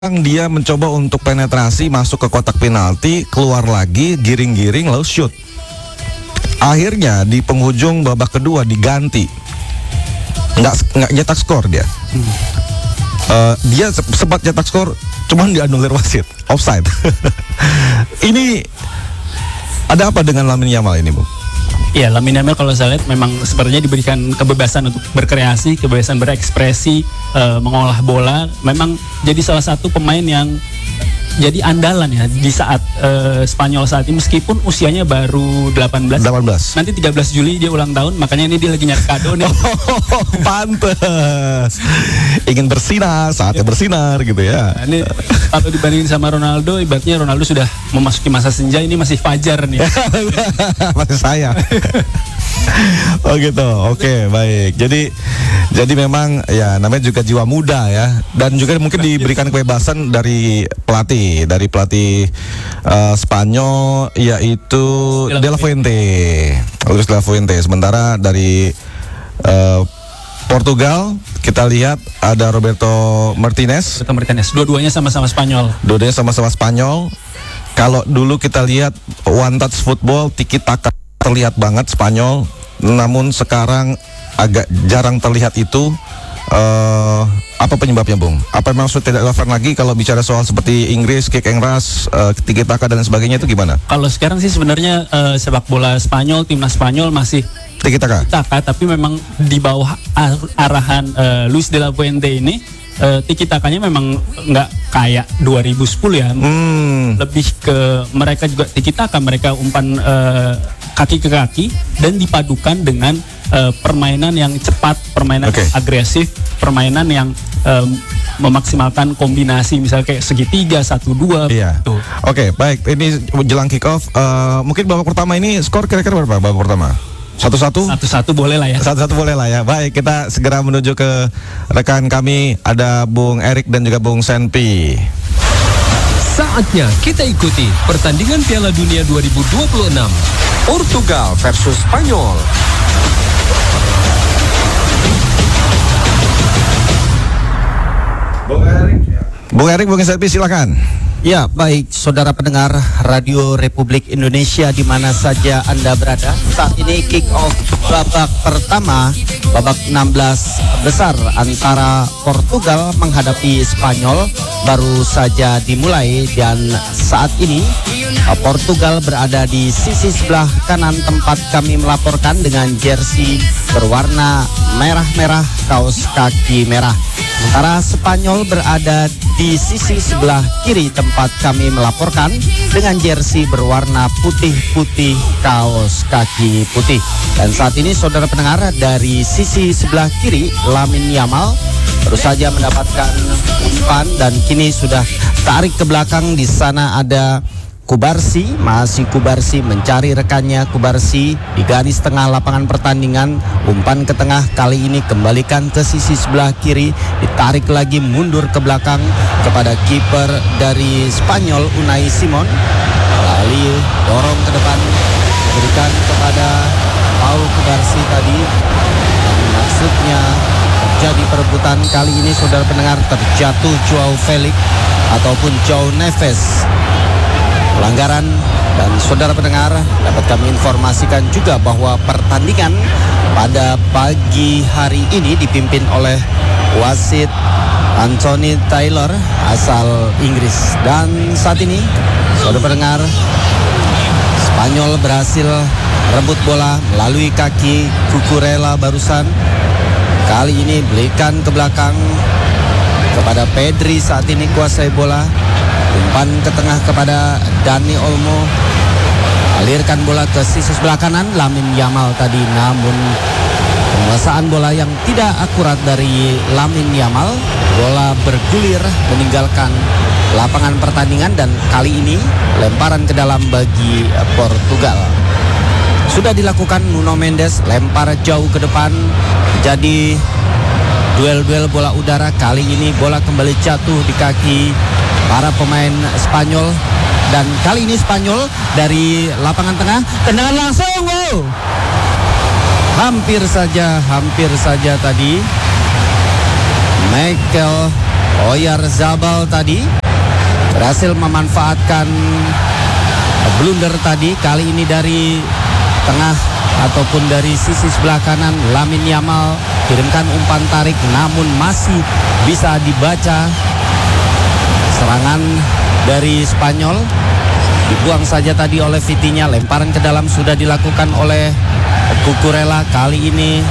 Dia mencoba untuk penetrasi masuk ke kotak penalti, keluar lagi, giring-giring lalu shoot. Akhirnya di penghujung babak kedua diganti, nggak nyetak skor dia. Dia sempat nyetak skor, cuman dianulir wasit, offside. Ini ada apa dengan Lamine Yamal ini, Bu? Ya, Lamine Yamal kalau saya lihat memang sepertinya diberikan kebebasan untuk berkreasi, kebebasan berekspresi, mengolah bola. Memang jadi salah satu pemain yang jadi andalan ya di saat Spanyol saat ini, meskipun usianya baru 18. Nanti 13 Juli dia ulang tahun, makanya ini dia lagi nyari kado nih. Oh, pantes. Ingin bersinar, saatnya bersinar gitu ya. Nah, ini kalau dibandingin sama Ronaldo, ibaratnya Ronaldo sudah memasuki masa senja, ini masih fajar nih. Masih saya. Oh gitu, oke, baik. Jadi memang ya namanya juga jiwa muda ya, dan juga mungkin diberikan kebebasan dari pelatih Spanyol, yaitu De La Fuente, Luis De La Fuente. Sementara dari Portugal kita lihat ada Roberto Martinez. Dua-duanya sama-sama Spanyol. Kalau dulu kita lihat one touch football, tiki taka terlihat banget Spanyol, namun sekarang agak jarang terlihat itu. Apa penyebabnya, Bung? Apa memang sudah tidak relevan lagi kalau bicara soal seperti Inggris, kick and rush, tiki taka dan sebagainya, itu gimana? Kalau sekarang sih sebenarnya sepak bola Spanyol, timnas Spanyol masih tiki taka, tapi memang di bawah arahan Luis de la Fuente ini, tiki takanya memang nggak kayak 2010 ya. Lebih ke mereka juga tiki taka, mereka umpan kaki ke kaki dan dipadukan dengan permainan yang cepat, permainan agresif, permainan yang memaksimalkan kombinasi, misalnya kayak segitiga 1-2. Iya. Oke, baik. Ini jelang kick off. Mungkin babak pertama ini skor kira-kira berapa babak pertama? 1-1? 1-1 boleh lah ya. 1-1 boleh lah ya. Baik, kita segera menuju ke rekan kami, ada Bung Erik dan juga Bung Senpi. Saatnya kita ikuti pertandingan Piala Dunia 2026 Portugal versus Spanyol. Bung Erik, Bung Senpi, silakan. Ya, baik saudara pendengar Radio Republik Indonesia di mana saja Anda berada. Saat ini kick off babak pertama, babak 16 besar antara Portugal menghadapi Spanyol baru saja dimulai, dan saat ini Portugal berada di sisi sebelah kanan tempat kami melaporkan dengan jersey berwarna merah-merah, kaos kaki merah. Sementara Spanyol berada di sisi sebelah kiri tempat kami melaporkan dengan jersey berwarna putih-putih, kaos kaki putih. Dan saat ini saudara pendengar, dari sisi sebelah kiri Lamine Yamal baru saja mendapatkan umpan dan kini sudah tarik ke belakang. Di sana ada Kubarsi, masih Kubarsi mencari rekannya. Kubarsi di garis tengah lapangan pertandingan, umpan ke tengah, kali ini kembalikan ke sisi sebelah kiri, ditarik lagi mundur ke belakang kepada kiper dari Spanyol Unai Simon, lalu dorong ke depan, berikan kepada Paul Kubarsi tadi. Maksudnya terjadi perebutan, kali ini saudara pendengar terjatuh Joao Felix ataupun Joao Neves, pelanggaran. Dan saudara pendengar, dapat kami informasikan juga bahwa pertandingan pada pagi hari ini dipimpin oleh wasit Anthony Taylor asal Inggris. Dan saat ini saudara pendengar, Spanyol berhasil rebut bola melalui kaki Cucurella barusan. Kali ini belikan ke belakang kepada Pedri, saat ini kuasai bola. Umpan ke tengah kepada Dani Olmo, alirkan bola ke sisi sebelah kanan Lamine Yamal tadi, namun penguasaan bola yang tidak akurat dari Lamine Yamal, bola bergulir meninggalkan lapangan pertandingan dan kali ini lemparan ke dalam bagi Portugal. Sudah dilakukan Nuno Mendes, lempar jauh ke depan, jadi duel-duel bola udara. Kali ini bola kembali jatuh di kaki para pemain Spanyol, dan kali ini Spanyol dari lapangan tengah, tendangan langsung, wow! Hampir saja tadi Michael Oyarzabal tadi berhasil memanfaatkan blunder tadi, kali ini dari tengah ataupun dari sisi sebelah kanan. Lamine Yamal kirimkan umpan tarik namun masih bisa dibaca. Serangan dari Spanyol dibuang saja tadi oleh Vitinha. Lemparan ke dalam sudah dilakukan oleh Cucurella. Kali ini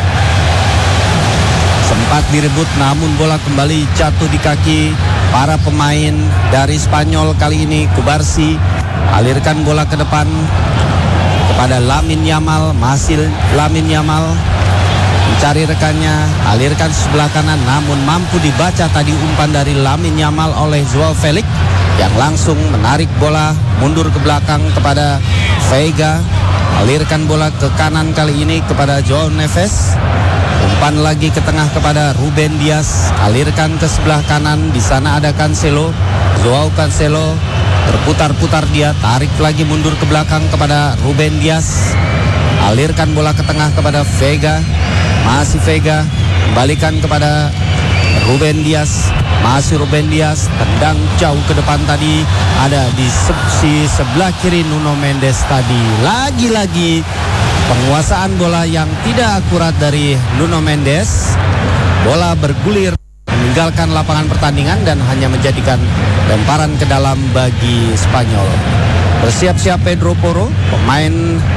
sempat direbut namun bola kembali jatuh di kaki para pemain dari Spanyol. Kali ini Cubarsí alirkan bola ke depan kepada Lamine Yamal. Masih Lamine Yamal mencari rekannya, alirkan sebelah kanan namun mampu dibaca tadi umpan dari Lamine Yamal oleh Joao Felix yang langsung menarik bola mundur ke belakang kepada Veiga. Alirkan bola ke kanan kali ini kepada Joao Neves. Umpan lagi ke tengah kepada Ruben Dias. Alirkan ke sebelah kanan, di sana ada Cancelo. Joao Cancelo terputar-putar dia, tarik lagi mundur ke belakang kepada Ruben Dias. Alirkan bola ke tengah kepada Veiga. Masih Veiga, kembalikan kepada Ruben Dias. Masih Ruben Dias, tendang jauh ke depan tadi. Ada di sisi sebelah kiri Nuno Mendes tadi. Lagi-lagi penguasaan bola yang tidak akurat dari Nuno Mendes. Bola bergulir meninggalkan lapangan pertandingan dan hanya menjadikan lemparan ke dalam bagi Spanyol. Bersiap-siap Pedro Porro, pemain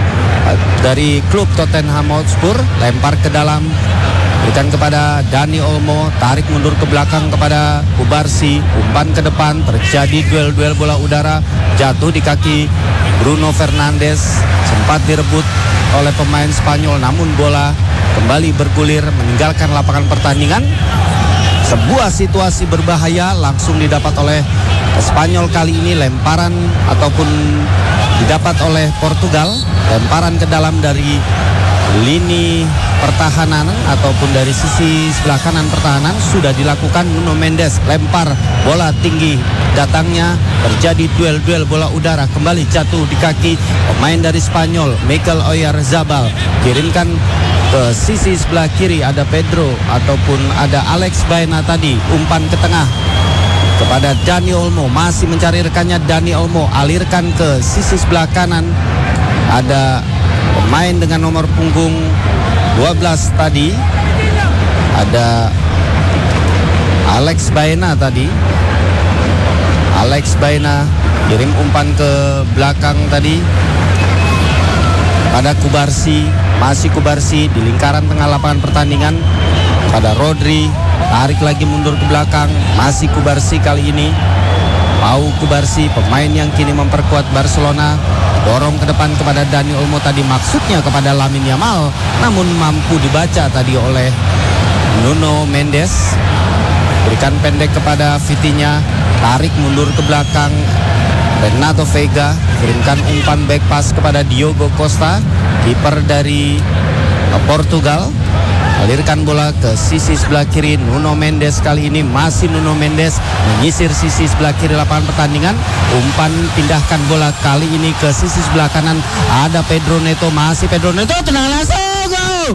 dari klub Tottenham Hotspur, lempar ke dalam, berikan kepada Dani Olmo, tarik mundur ke belakang kepada Cubarsí, umpan ke depan, terjadi duel-duel bola udara, jatuh di kaki Bruno Fernandes, sempat direbut oleh pemain Spanyol namun bola kembali bergulir meninggalkan lapangan pertandingan. Sebuah situasi berbahaya langsung didapat oleh Spanyol kali ini, lemparan ataupun didapat oleh Portugal, lemparan ke dalam dari lini pertahanan ataupun dari sisi sebelah kanan pertahanan sudah dilakukan. Nuno Mendes lempar bola tinggi, datangnya terjadi duel-duel bola udara, kembali jatuh di kaki pemain dari Spanyol Mikel Oyarzabal. Kirimkan ke sisi sebelah kiri, ada Pedro ataupun ada Alex Baena tadi, umpan ke tengah kepada Dani Olmo, masih mencari rekannya Dani Olmo, alirkan ke sisi sebelah kanan, ada pemain dengan nomor punggung 12 tadi, ada Alex Baena tadi. Alex Baena kirim umpan ke belakang tadi pada Cubarsí, masih Cubarsí di lingkaran tengah lapangan pertandingan pada Rodri, tarik lagi mundur ke belakang, masih Cubarsí kali ini. Pau Cubarsí, pemain yang kini memperkuat Barcelona, dorong ke depan kepada Dani Olmo tadi, maksudnya kepada Lamine Yamal, namun mampu dibaca tadi oleh Nuno Mendes. Berikan pendek kepada Vitinha, tarik mundur ke belakang Renato Veiga, kirimkan umpan back pass kepada Diogo Costa, kiper dari Portugal. Alirkan bola ke sisi sebelah kiri Nuno Mendes, kali ini masih Nuno Mendes menyisir sisi sebelah kiri lapangan pertandingan. Umpan pindahkan bola kali ini ke sisi sebelah kanan, ada Pedro Neto, masih Pedro Neto, tendangan langsung, gol!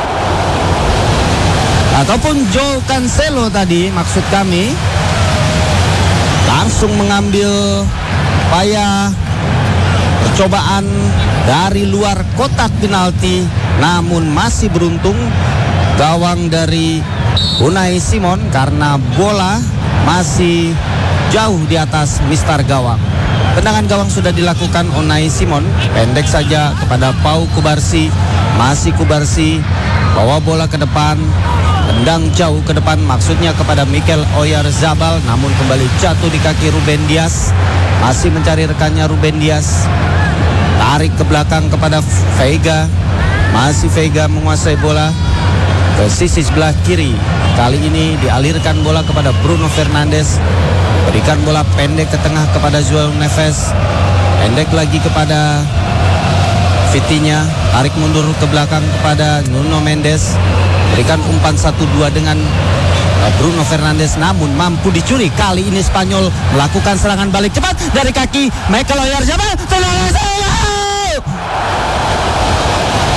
Ataupun Joao Cancelo tadi maksud kami, langsung mengambil upaya percobaan dari luar kotak penalti, namun masih beruntung gawang dari Unai Simon karena bola masih jauh di atas mistar gawang. Tendangan gawang sudah dilakukan Unai Simon, pendek saja kepada Pau Cubarsí, masih Cubarsí bawa bola ke depan, tendang jauh ke depan, maksudnya kepada Mikel Oyarzabal, namun kembali jatuh di kaki Ruben Dias. Masih mencari rekannya Ruben Dias, tarik ke belakang kepada Veiga, masih Veiga menguasai bola ke sisi sebelah kiri. Kali ini dialirkan bola kepada Bruno Fernandes, berikan bola pendek ke tengah kepada Joao Neves, pendek lagi kepada Vitinha, tarik mundur ke belakang kepada Nuno Mendes, berikan umpan 1-2 dengan Bruno Fernandes, namun mampu dicuri. Kali ini Spanyol melakukan serangan balik cepat dari kaki Mikel Oyarzabal.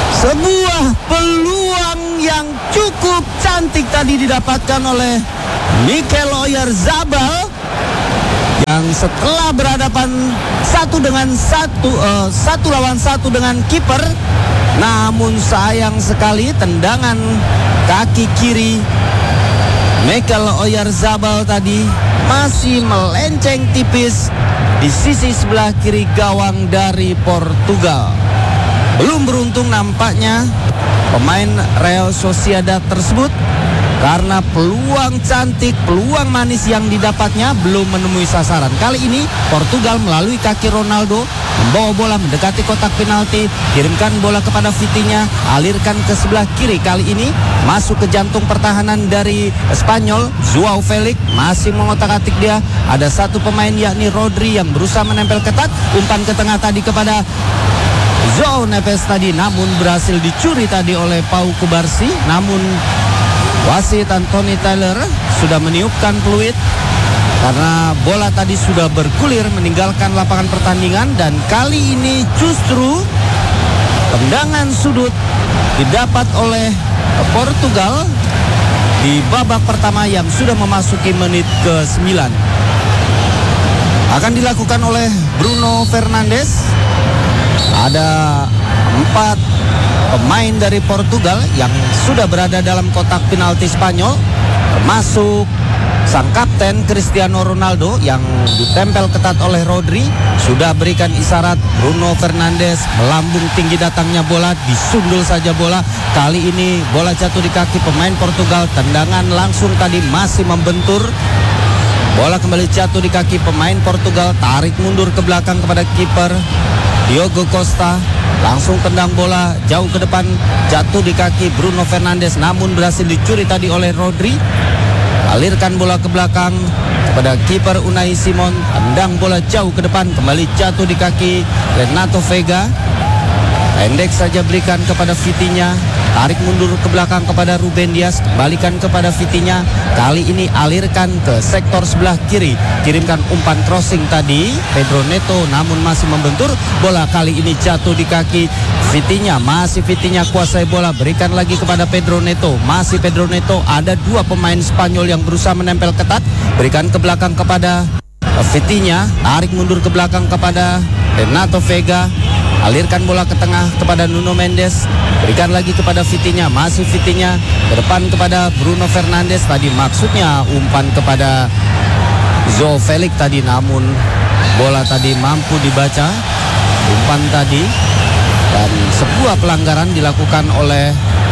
Sebuah peluang yang cukup cantik tadi didapatkan oleh Mikel Oyarzabal yang setelah berhadapan satu lawan satu dengan kiper, namun sayang sekali tendangan kaki kiri Mikel Oyarzabal tadi masih melenceng tipis di sisi sebelah kiri gawang dari Portugal. Belum beruntung nampaknya pemain Real Sociedad tersebut, karena peluang cantik, peluang manis yang didapatnya belum menemui sasaran. Kali ini Portugal melalui kaki Ronaldo membawa bola mendekati kotak penalti, kirimkan bola kepada Vitinha, alirkan ke sebelah kiri. Kali ini masuk ke jantung pertahanan dari Spanyol. Joao Felix masih mengotak-atik dia. Ada satu pemain yakni Rodri yang berusaha menempel ketat, umpan ke tengah tadi kepada João Neves tadi, namun berhasil dicuri tadi oleh Pau Kubarsi. Namun wasit Anthony Taylor sudah meniupkan peluit karena bola tadi sudah bergulir meninggalkan lapangan pertandingan. Dan kali ini justru tendangan sudut didapat oleh Portugal di babak pertama yang sudah memasuki menit ke-9. Akan dilakukan oleh Bruno Fernandes. Ada 4 pemain dari Portugal yang sudah berada dalam kotak penalti Spanyol, termasuk sang kapten Cristiano Ronaldo yang ditempel ketat oleh Rodri. Sudah berikan isyarat, Bruno Fernandes melambung tinggi datangnya bola, disundul saja bola. Kali ini bola jatuh di kaki pemain Portugal, tendangan langsung tadi masih membentur. Bola kembali jatuh di kaki pemain Portugal, tarik mundur ke belakang kepada kiper Diogo Costa, langsung tendang bola jauh ke depan, jatuh di kaki Bruno Fernandes, namun berhasil dicuri tadi oleh Rodri. Alirkan bola ke belakang kepada kiper Unai Simon, tendang bola jauh ke depan, kembali jatuh di kaki Renato Vega. Pendek saja berikan kepada Vitinha, tarik mundur ke belakang kepada Ruben Dias, kembalikan kepada Vitinha. Kali ini alirkan ke sektor sebelah kiri, kirimkan umpan crossing tadi Pedro Neto, namun masih membentur. Bola kali ini jatuh di kaki Vitinha, masih Vitinha kuasai bola, berikan lagi kepada Pedro Neto, masih Pedro Neto. Ada 2 pemain Spanyol yang berusaha menempel ketat, berikan ke belakang kepada Vitinha, tarik mundur ke belakang kepada Renato Vega, alirkan bola ke tengah kepada Nuno Mendes, berikan lagi kepada Vitinha, masih Vitinha, ke depan kepada Bruno Fernandes. Tadi maksudnya umpan kepada Joao Felix tadi, namun bola tadi mampu dibaca umpan tadi, dan sebuah pelanggaran dilakukan oleh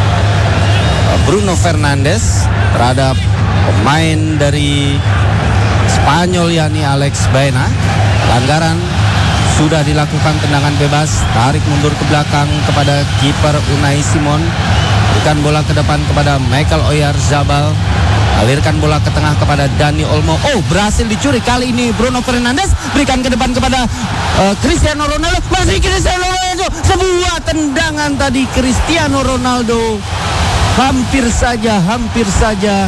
Bruno Fernandes terhadap pemain dari Spanyol yakni Alex Baena. Pelanggaran sudah dilakukan, tendangan bebas, tarik mundur ke belakang kepada kiper Unai Simon, berikan bola ke depan kepada Mikel Oyarzabal, alirkan bola ke tengah kepada Dani Olmo. Oh, berhasil dicuri kali ini Bruno Fernandes, berikan ke depan kepada Cristiano Ronaldo, masih Cristiano Ronaldo. Sebuah tendangan tadi Cristiano Ronaldo, hampir saja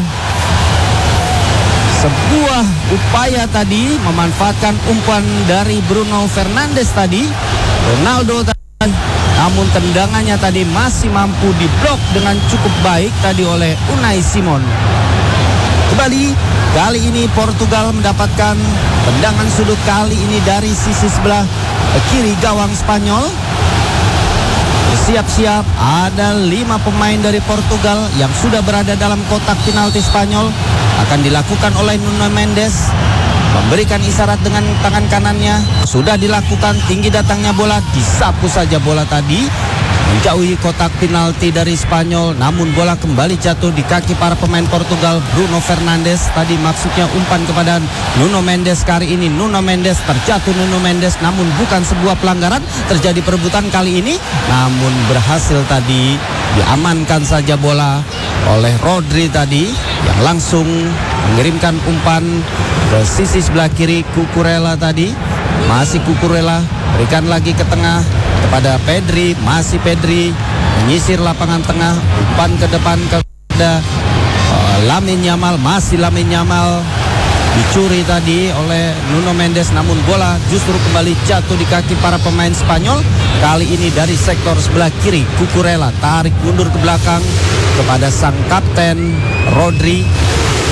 sebuah upaya tadi memanfaatkan umpan dari Bruno Fernandes tadi. Ronaldo tadi, namun tendangannya tadi masih mampu diblok dengan cukup baik tadi oleh Unai Simon. Kembali, kali ini Portugal mendapatkan tendangan sudut, kali ini dari sisi sebelah kiri gawang Spanyol. Siap-siap, ada 5 pemain dari Portugal yang sudah berada dalam kotak penalti Spanyol. Akan dilakukan oleh Nuno Mendes, memberikan isyarat dengan tangan kanannya. Sudah dilakukan, tinggi datangnya bola, disapu saja bola tadi menjauhi kotak penalti dari Spanyol, namun bola kembali jatuh di kaki para pemain Portugal. Bruno Fernandes tadi maksudnya umpan kepada Nuno Mendes. Kali ini Nuno Mendes, terjatuh Nuno Mendes, namun bukan sebuah pelanggaran. Terjadi perebutan kali ini, namun berhasil tadi diamankan saja bola oleh Rodri tadi, yang langsung mengirimkan umpan ke sisi sebelah kiri Cucurella tadi. Masih Cucurella, berikan lagi ke tengah kepada Pedri, masih Pedri menyisir lapangan tengah, umpan ke depan kepada Lamine Yamal, masih Lamine Yamal, dicuri tadi oleh Nuno Mendes, namun bola justru kembali jatuh di kaki para pemain Spanyol. Kali ini dari sektor sebelah kiri Cucurella, tarik mundur ke belakang kepada sang kapten Rodri.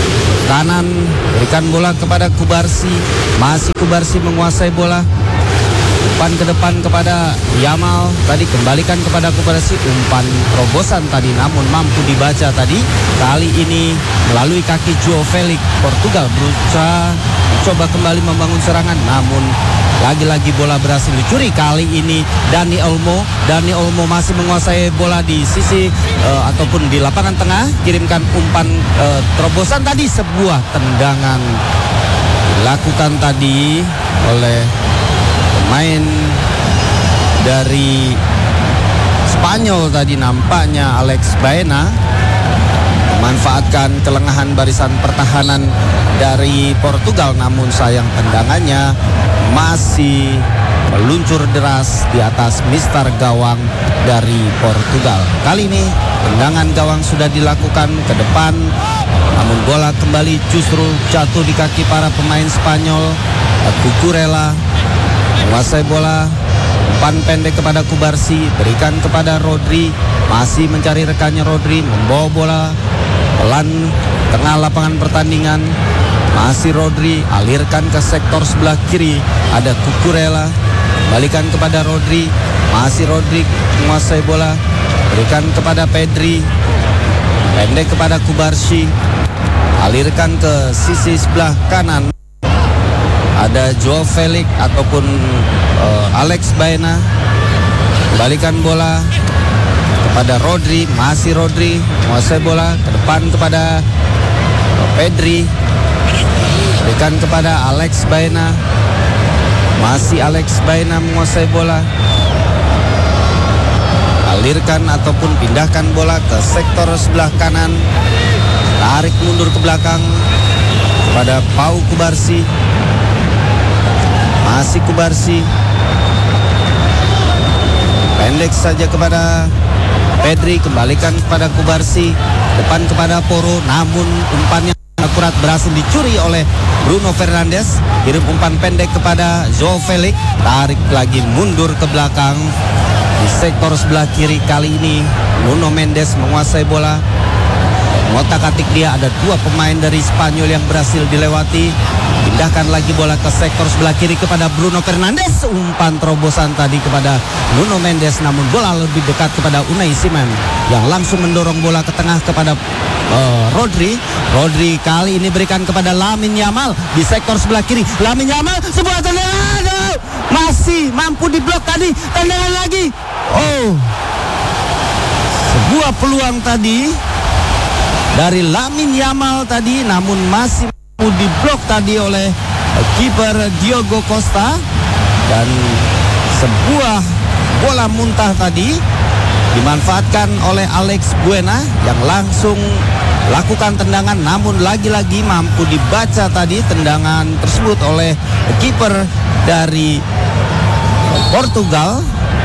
kanan, berikan bola kepada Kubarsi. Masih Kubarsi menguasai bola. Umpan ke depan kepada Yamal. Tadi kembalikan kepada Kubarsi. Umpan terobosan tadi namun mampu dibaca tadi. Kali ini melalui kaki Joao Felix. Portugal berusaha coba kembali membangun serangan namun lagi-lagi bola berhasil dicuri. Kali ini Dani Olmo masih menguasai bola di sisi ataupun di lapangan tengah. Kirimkan umpan terobosan tadi. Sebuah tendangan dilakukan tadi oleh pemain dari Spanyol tadi, nampaknya Alex Baena, memanfaatkan kelengahan barisan pertahanan dari Portugal, namun sayang tendangannya masih meluncur deras di atas mistar gawang dari Portugal. Kali ini tendangan gawang sudah dilakukan ke depan, namun bola kembali justru jatuh di kaki para pemain Spanyol. Cucurella menguasai bola, umpan pendek kepada Kubarsi, berikan kepada Rodri, masih mencari rekannya. Rodri membawa bola pelan tengah lapangan pertandingan. Masih Rodri, alirkan ke sektor sebelah kiri, ada Cucurella, balikan kepada Rodri, masih Rodri menguasai bola, berikan kepada Pedri, pendek kepada Kubarsi, alirkan ke sisi sebelah kanan. Ada Joao Felix ataupun Alex Baena, kembalikan bola kepada Rodri, masih Rodri menguasai bola ke depan kepada Pedri, berikan kepada Alex Baena, masih Alex Baena menguasai bola, alirkan ataupun pindahkan bola ke sektor sebelah kanan, tarik mundur ke belakang kepada Pau Kubarsi. Masih Kubarsi, pendek saja kepada Pedri, kembalikan kepada Kubarsi, depan kepada Porro, namun umpannya akurat berhasil dicuri oleh Bruno Fernandes. Kirim umpan pendek kepada Joao Felix, tarik lagi mundur ke belakang di sektor sebelah kiri. Kali ini Nuno Mendes menguasai bola. Ngotak-atik dia, ada dua pemain dari Spanyol yang berhasil dilewati. Pindahkan lagi bola ke sektor sebelah kiri kepada Bruno Fernandes. Umpan terobosan tadi kepada Nuno Mendes, namun bola lebih dekat kepada Unai Simon yang langsung mendorong bola ke tengah kepada Rodri. Rodri kali ini berikan kepada Lamine Yamal di sektor sebelah kiri. Lamine Yamal, sebuah tendangan, masih mampu diblok tadi. Tendangan lagi. Sebuah peluang tadi dari Lamine Yamal tadi, namun masih diblok tadi oleh kiper Diogo Costa. Dan sebuah bola muntah tadi dimanfaatkan oleh Alex Baena yang langsung lakukan tendangan, namun lagi-lagi mampu dibaca tadi tendangan tersebut oleh kiper dari Portugal,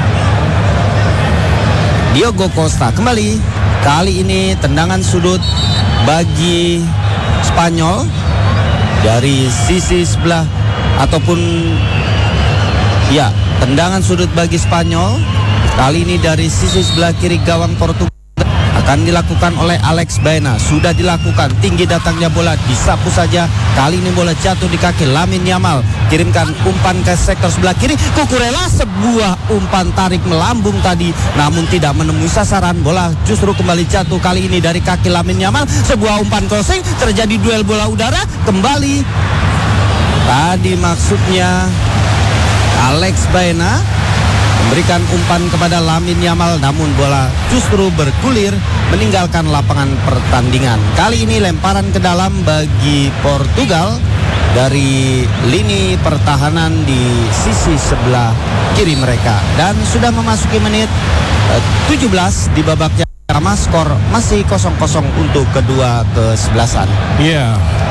Diogo Costa. Kembali, kali ini tendangan sudut bagi Spanyol dari sisi sebelah ataupun ya, tendangan sudut bagi Spanyol. Kali ini dari sisi sebelah kiri gawang Portugal akan dilakukan oleh Alex Baena. Sudah dilakukan, tinggi datangnya bola, disapu saja. Kali ini bola jatuh di kaki Lamine Yamal. Kirimkan umpan ke sektor sebelah kiri. Cucurella, sebuah umpan tarik melambung tadi, namun tidak menemui sasaran. Bola justru kembali jatuh kali ini dari kaki Lamine Yamal. Sebuah umpan crossing, terjadi duel bola udara. Kembali tadi maksudnya Alex Baena memberikan umpan kepada Lamine Yamal, namun bola justru bergulir meninggalkan lapangan pertandingan. Kali ini lemparan ke dalam bagi Portugal dari lini pertahanan di sisi sebelah kiri mereka. Dan sudah memasuki menit 17 di babak yang pertama, skor masih 0-0 untuk kedua kesebelasan. Iya.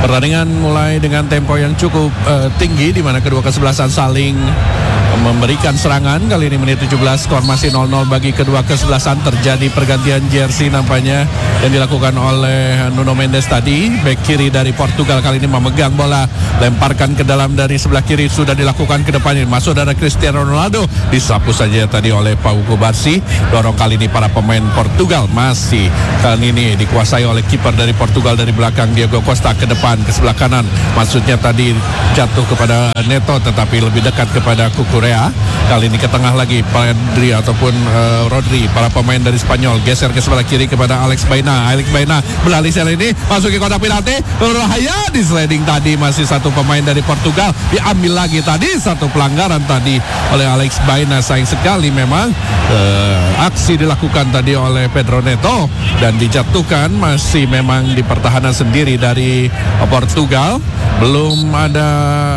Pertandingan mulai dengan tempo yang cukup tinggi di mana kedua kesebelasan saling memberikan serangan. Kali ini menit 17, skor masih 0-0 bagi kedua kesebelasan. Terjadi pergantian jersey nampaknya yang dilakukan oleh Nuno Mendes tadi. Bek kiri dari Portugal kali ini memegang bola, lemparkan ke dalam dari sebelah kiri, sudah dilakukan ke depannya, masuk dari Cristiano Ronaldo, disapu saja tadi oleh Pau Kubarsi. Dorong kali ini para pemain Portugal, masih kali ini dikuasai oleh kiper dari Portugal dari belakang, Diego Costa ke depan ke sebelah kanan, maksudnya tadi jatuh kepada Neto tetapi lebih dekat kepada Kukurea. Kali ini ke tengah lagi Pedri ataupun Rodri, para pemain dari Spanyol geser ke sebelah kiri kepada Alex Baena. Alex Baena beralih kali ini masuk ke kotak penalti, berbahaya di sliding tadi, masih satu pemain dari Portugal, diambil lagi tadi, satu pelanggaran tadi oleh Alex Baena. Sayang sekali memang aksi dilakukan tadi oleh Pedro Neto dan dijatuhkan, masih memang di pertahanan sendiri dari Portugal. Belum ada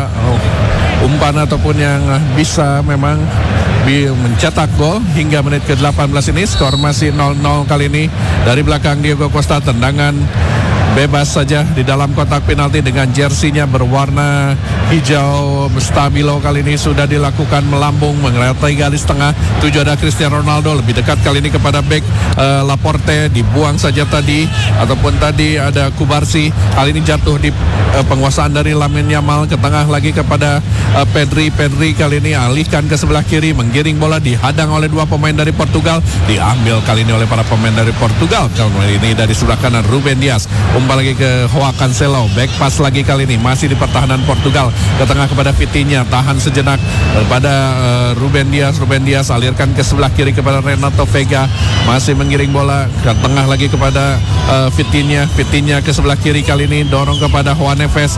umpan ataupun yang bisa memang mencetak gol hingga menit ke-18 ini. Skor masih 0-0 kali ini. Dari belakang Diego Costa, tendangan bebas saja di dalam kotak penalti dengan jersinya berwarna hijau stabilo. Kali ini sudah dilakukan melambung mengerai garis tengah. Tujuh ada Cristiano Ronaldo, lebih dekat kali ini kepada bek Laporte, dibuang saja tadi, ataupun tadi ada Kubarsi. Kali ini jatuh di penguasaan dari Lamine Yamal, ke tengah lagi kepada Pedri. Pedri kali ini alihkan ke sebelah kiri, menggiring bola, dihadang oleh dua pemain dari Portugal, diambil kali ini oleh para pemain dari Portugal. Kali ini dari sebelah kanan Ruben Dias, umpan lagi ke Joao Cancelo, back pass lagi kali ini masih di pertahanan Portugal, ke tengah kepada Vitinha, tahan sejenak pada Ruben Dias. Ruben Dias alirkan ke sebelah kiri kepada Renato Vega, masih menggiring bola ke tengah lagi kepada Vitinha. Vitinha ke sebelah kiri kali ini dorong kepada Juan Neves,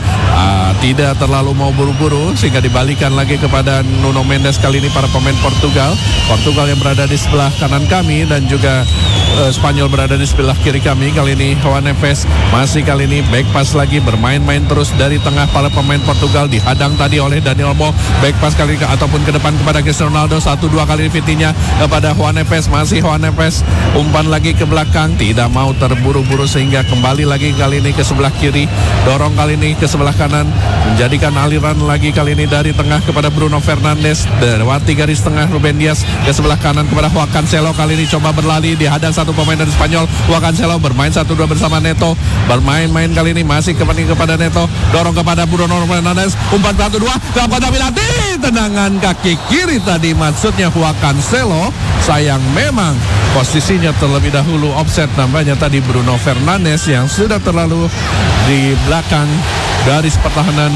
tidak terlalu mau buru-buru sehingga dibalikan lagi kepada Nuno Mendes. Kali ini para pemain Portugal yang berada di sebelah kanan kami dan juga Spanyol berada di sebelah kiri kami. Kali ini Juan Neves masih kali ini back pass lagi, bermain-main terus dari tengah para pemain Portugal, dihadang tadi oleh Dani Olmo, back pass kali ini ataupun ke depan kepada Cristiano Ronaldo. 1-2 kali ini Vitinha kepada Juan Neves, masih Juan Neves, umpan lagi ke belakang, tidak mau terburu-buru sehingga kembali lagi kali ini ke sebelah kiri, dorong kali ini ke sebelah kanan, menjadikan aliran lagi kali ini dari tengah kepada Bruno Fernandes, lewati garis tengah Ruben Dias ke sebelah kanan kepada Joao Cancelo. Kali ini coba berlari, dihadang satu pemain dari Spanyol. Joao Cancelo bermain 1-2 bersama Neto, bermain-main kali ini masih kepada Neto, dorong kepada Bruno Fernandes, umpan 1-2 kepada penalti, tendangan kaki kiri tadi, maksudnya Joao Cancelo. Sayang memang posisinya terlebih dahulu offset, namanya tadi Bruno Fernandes yang sudah terlalu di belakang garis pertahanan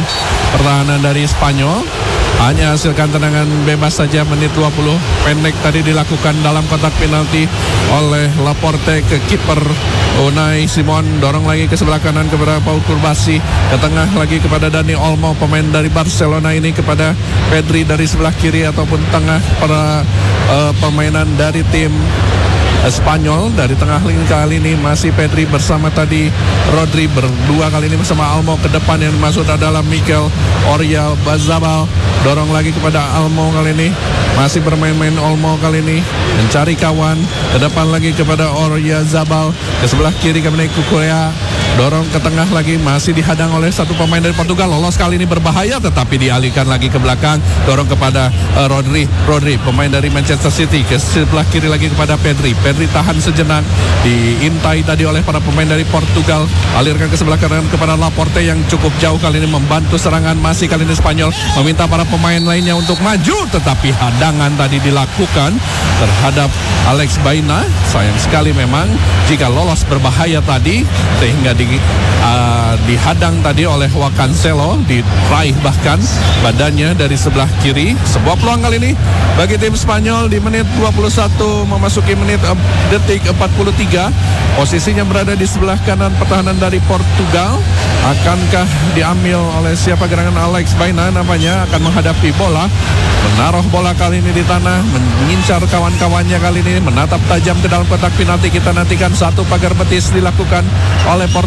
dari Spanyol. Hanya hasilkan tendangan bebas saja. Menit 20 pendek tadi dilakukan dalam kotak penalti oleh Laporte ke kiper Unai Simon, dorong lagi ke sebelah kanan kepada Pau Kubarsi, ke tengah lagi kepada Dani Olmo, pemain dari Barcelona ini, kepada Pedri dari sebelah kiri ataupun tengah para permainan dari tim Spanyol. Dari tengah lini kali ini masih Pedri bersama tadi Rodri, berdua kali ini bersama Olmo, ke depan yang masuk adalah Mikel Oyarzabal, dorong lagi kepada Olmo kali ini, masih bermain-main Olmo kali ini mencari kawan, ke depan lagi kepada Oyarzabal, ke sebelah kiri kali ini Kukurea, dorong ke tengah lagi, masih dihadang oleh satu pemain dari Portugal, lolos kali ini berbahaya tetapi dialihkan lagi ke belakang, dorong kepada Rodri pemain dari Manchester City, ke sebelah kiri lagi kepada Pedri tahan sejenak, diintai tadi oleh para pemain dari Portugal, alirkan ke sebelah kanan kepada Laporte yang cukup jauh kali ini membantu serangan. Masih kali ini Spanyol meminta para pemain lainnya untuk maju, tetapi hadangan tadi dilakukan terhadap Alex Baena. Sayang sekali memang jika lolos berbahaya tadi, sehingga dihadang tadi oleh Joao Cancelo, diraih bahkan badannya dari sebelah kiri. Sebuah peluang kali ini bagi tim Spanyol di menit 21 memasuki menit detik 43. Posisinya berada di sebelah kanan pertahanan dari Portugal. Akankah diambil oleh siapa? Gerangan Alex Baena namanya akan menghadapi bola, menaruh bola kali ini di tanah, mengincar kawan-kawannya kali ini, menatap tajam ke dalam kotak penalti. Kita nantikan satu pagar betis dilakukan oleh Portugal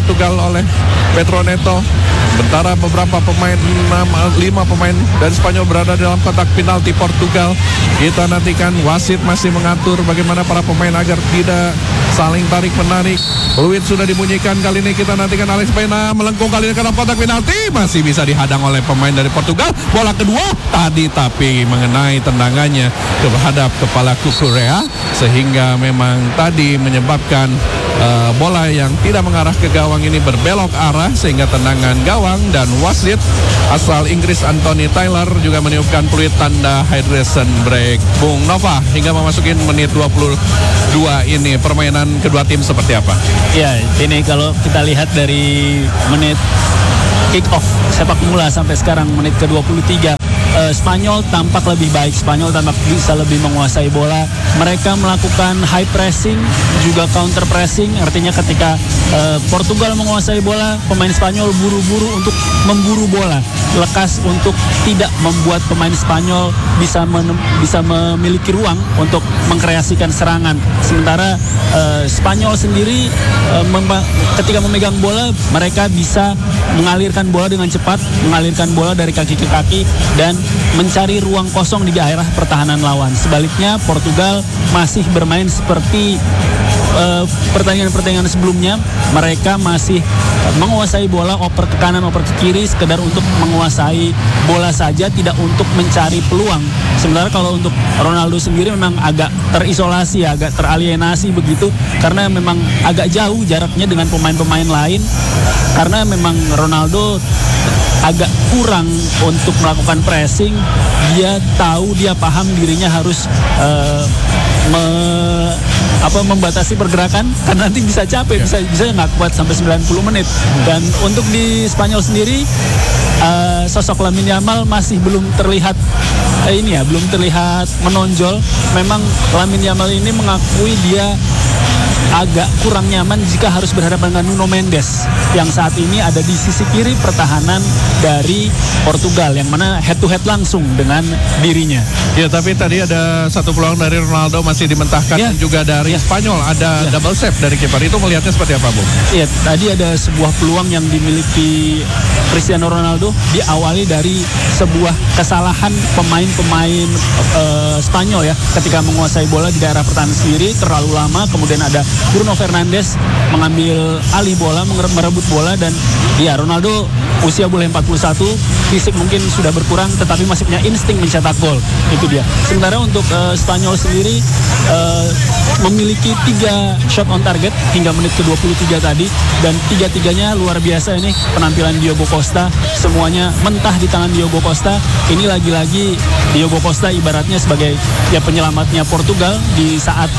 Portugal oleh Pedro Neto. Sementara beberapa pemain, 5 pemain dari Spanyol berada dalam kotak penalti Portugal. Kita nantikan wasit masih mengatur bagaimana para pemain agar tidak saling tarik-menarik. Peluit sudah dibunyikan, kali ini kita nantikan Alex Pena melengkung kali ini ke dalam kotak penalti. Masih bisa dihadang oleh pemain dari Portugal. Bola kedua tadi tapi mengenai tendangannya terhadap kepala Cucurella, sehingga memang tadi menyebabkan bola yang tidak mengarah ke gawang ini berbelok arah sehingga tendangan gawang, dan wasit asal Inggris Anthony Taylor juga meniupkan peluit tanda hydration break. Bung Nova, hingga memasuki menit 22 ini permainan kedua tim seperti apa? Ya, ini kalau kita lihat dari menit kick off sepak bola sampai sekarang menit ke-23, Spanyol tampak lebih baik, Spanyol tampak bisa lebih menguasai bola. Mereka melakukan high pressing, juga counter pressing. Artinya ketika Portugal menguasai bola, pemain Spanyol buru-buru untuk memburu bola, lekas untuk tidak membuat pemain Spanyol bisa memiliki ruang untuk mengkreasikan serangan. Sementara Spanyol sendiri ketika memegang bola, mereka bisa mengalirkan bola dengan cepat, mengalirkan bola dari kaki ke kaki dan mencari ruang kosong di daerah pertahanan lawan. Sebaliknya Portugal masih bermain seperti pertandingan-pertandingan sebelumnya. Mereka masih menguasai bola, oper ke kanan, oper ke kiri, sekedar untuk menguasai bola saja, tidak untuk mencari peluang. Sementara kalau untuk Ronaldo sendiri memang agak terisolasi, agak teralienasi begitu, karena memang agak jauh jaraknya dengan pemain-pemain lain, karena memang Ronaldo agak kurang untuk melakukan pressing. Dia tahu, dia paham dirinya harus membatasi pergerakan, karena nanti bisa capek, bisa nggak kuat sampai 90 menit. Dan untuk di Spanyol sendiri, sosok Lamine Yamal masih belum terlihat belum terlihat menonjol. Memang Lamine Yamal ini mengakui dia agak kurang nyaman jika harus berhadapan dengan Nuno Mendes yang saat ini ada di sisi kiri pertahanan dari Portugal, yang mana head to head langsung dengan dirinya. Ya, tapi tadi ada satu peluang dari Ronaldo masih dimentahkan, dan juga dari Spanyol ada double save dari kiper. Itu melihatnya seperti apa, Bung? Iya, tadi ada sebuah peluang yang dimiliki Cristiano Ronaldo, diawali dari sebuah kesalahan pemain-pemain Spanyol ya, ketika menguasai bola di daerah pertahanan sendiri terlalu lama. Kemudian ada Bruno Fernandes mengambil alih bola, merebut bola, dan ya Ronaldo usia boleh 41, fisik mungkin sudah berkurang, tetapi masih punya insting mencetak gol. Itu dia. Sementara untuk Spanyol sendiri memiliki 3 shot on target hingga menit ke-23 tadi, dan 3-3-nya luar biasa. Ini penampilan Diogo Costa, semuanya mentah di tangan Diogo Costa. Ini lagi-lagi Diogo Costa ibaratnya sebagai penyelamatnya Portugal di saat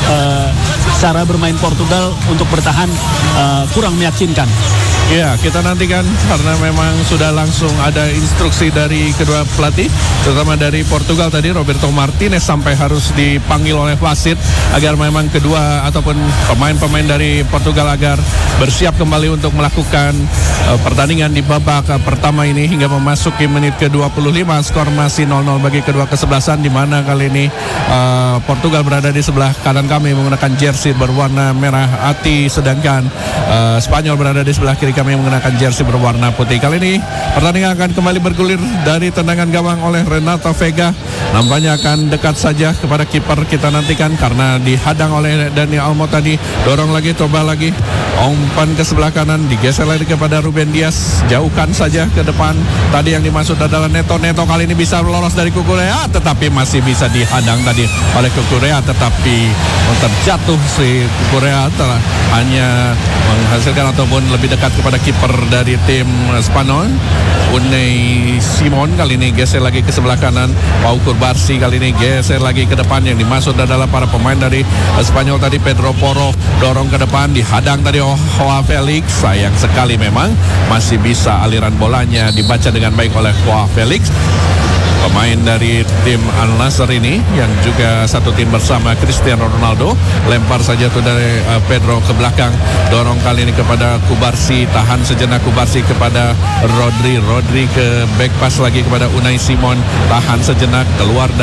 cara bermain Portugal untuk bertahan kurang meyakinkan. Ya, kita nantikan karena memang sudah langsung ada instruksi dari kedua pelatih, terutama dari Portugal tadi, Roberto Martinez sampai harus dipanggil oleh wasit agar memang kedua ataupun pemain-pemain dari Portugal agar bersiap kembali untuk melakukan pertandingan di babak pertama ini hingga memasuki menit ke-25. Skor masih 0-0 bagi kedua kesebelasan, di mana kali ini Portugal berada di sebelah kanan kami menggunakan jersey berwarna merah ati, sedangkan Spanyol berada di sebelah kiri kami menggunakan jersey berwarna putih. Kali ini pertandingan akan kembali bergulir dari tendangan gawang oleh Renato Vega. Nampaknya akan dekat saja kepada kiper. Kita nantikan karena dihadang oleh Dani Olmo tadi. Dorong lagi, coba lagi, umpan ke sebelah kanan, digeser lagi kepada Ruben Dias. Jauhkan saja ke depan. Tadi yang dimaksud adalah Neto. Neto kali ini bisa lolos dari Cucurella, tetapi masih bisa dihadang tadi oleh Cucurella, tetapi terjatuh si Cucurella telah hanya menghasilkan ataupun lebih dekat kepada kiper dari tim Spanyol, Unai Simon. Kali ini geser lagi ke sebelah kanan. Pau Cubarsí kali ini geser lagi ke depan. Yang dimaksud adalah para pemain dari Spanyol tadi, Pedro Porro dorong ke depan, dihadang tadi Joao Felix. Sayang sekali memang masih bisa aliran bolanya dibaca dengan baik oleh Joao Felix, pemain dari tim Al-Nassr ini yang juga satu tim bersama Cristiano Ronaldo. Lempar saja tuh dari Pedro ke belakang, dorong kali ini kepada Cubarsí, tahan sejenak Cubarsí kepada Rodri ke back pass lagi kepada Unai Simon, tahan sejenak, keluar dari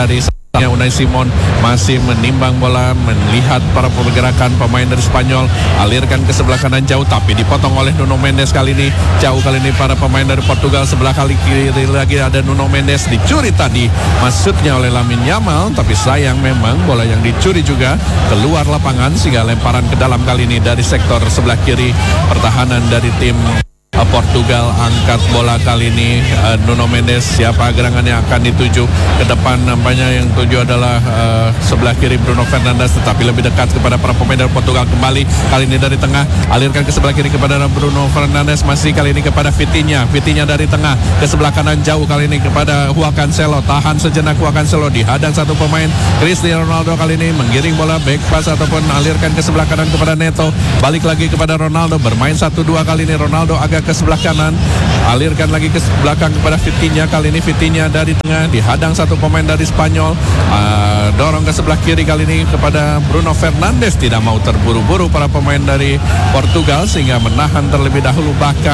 Unai Simon masih menimbang bola, melihat para pergerakan pemain dari Spanyol, alirkan ke sebelah kanan jauh tapi dipotong oleh Nuno Mendes kali ini. Jauh kali ini para pemain dari Portugal, sebelah kali kiri lagi ada Nuno Mendes, dicuri tadi maksudnya oleh Lamine Yamal, tapi sayang memang bola yang dicuri juga keluar lapangan sehingga lemparan ke dalam kali ini dari sektor sebelah kiri pertahanan dari tim Portugal. Angkat bola kali ini Nuno Mendes, siapa gerangan yang akan dituju ke depan, nampaknya yang tuju adalah sebelah kiri Bruno Fernandes, tetapi lebih dekat kepada para pemain dari Portugal kembali. Kali ini dari tengah, alirkan ke sebelah kiri kepada Bruno Fernandes, masih kali ini kepada Vitinha dari tengah ke sebelah kanan jauh kali ini kepada Joao Cancelo, tahan sejenak Joao Cancelo, dihadang satu pemain Cristiano Ronaldo kali ini menggiring bola back pass ataupun alirkan ke sebelah kanan kepada Neto, balik lagi kepada Ronaldo, bermain 1-2 kali ini Ronaldo agak ke sebelah kanan, alirkan lagi ke belakang kepada Vitinha, kali ini Vitinha dari tengah, dihadang satu pemain dari Spanyol, dorong ke sebelah kiri kali ini kepada Bruno Fernandes, tidak mau terburu-buru para pemain dari Portugal sehingga menahan terlebih dahulu, bahkan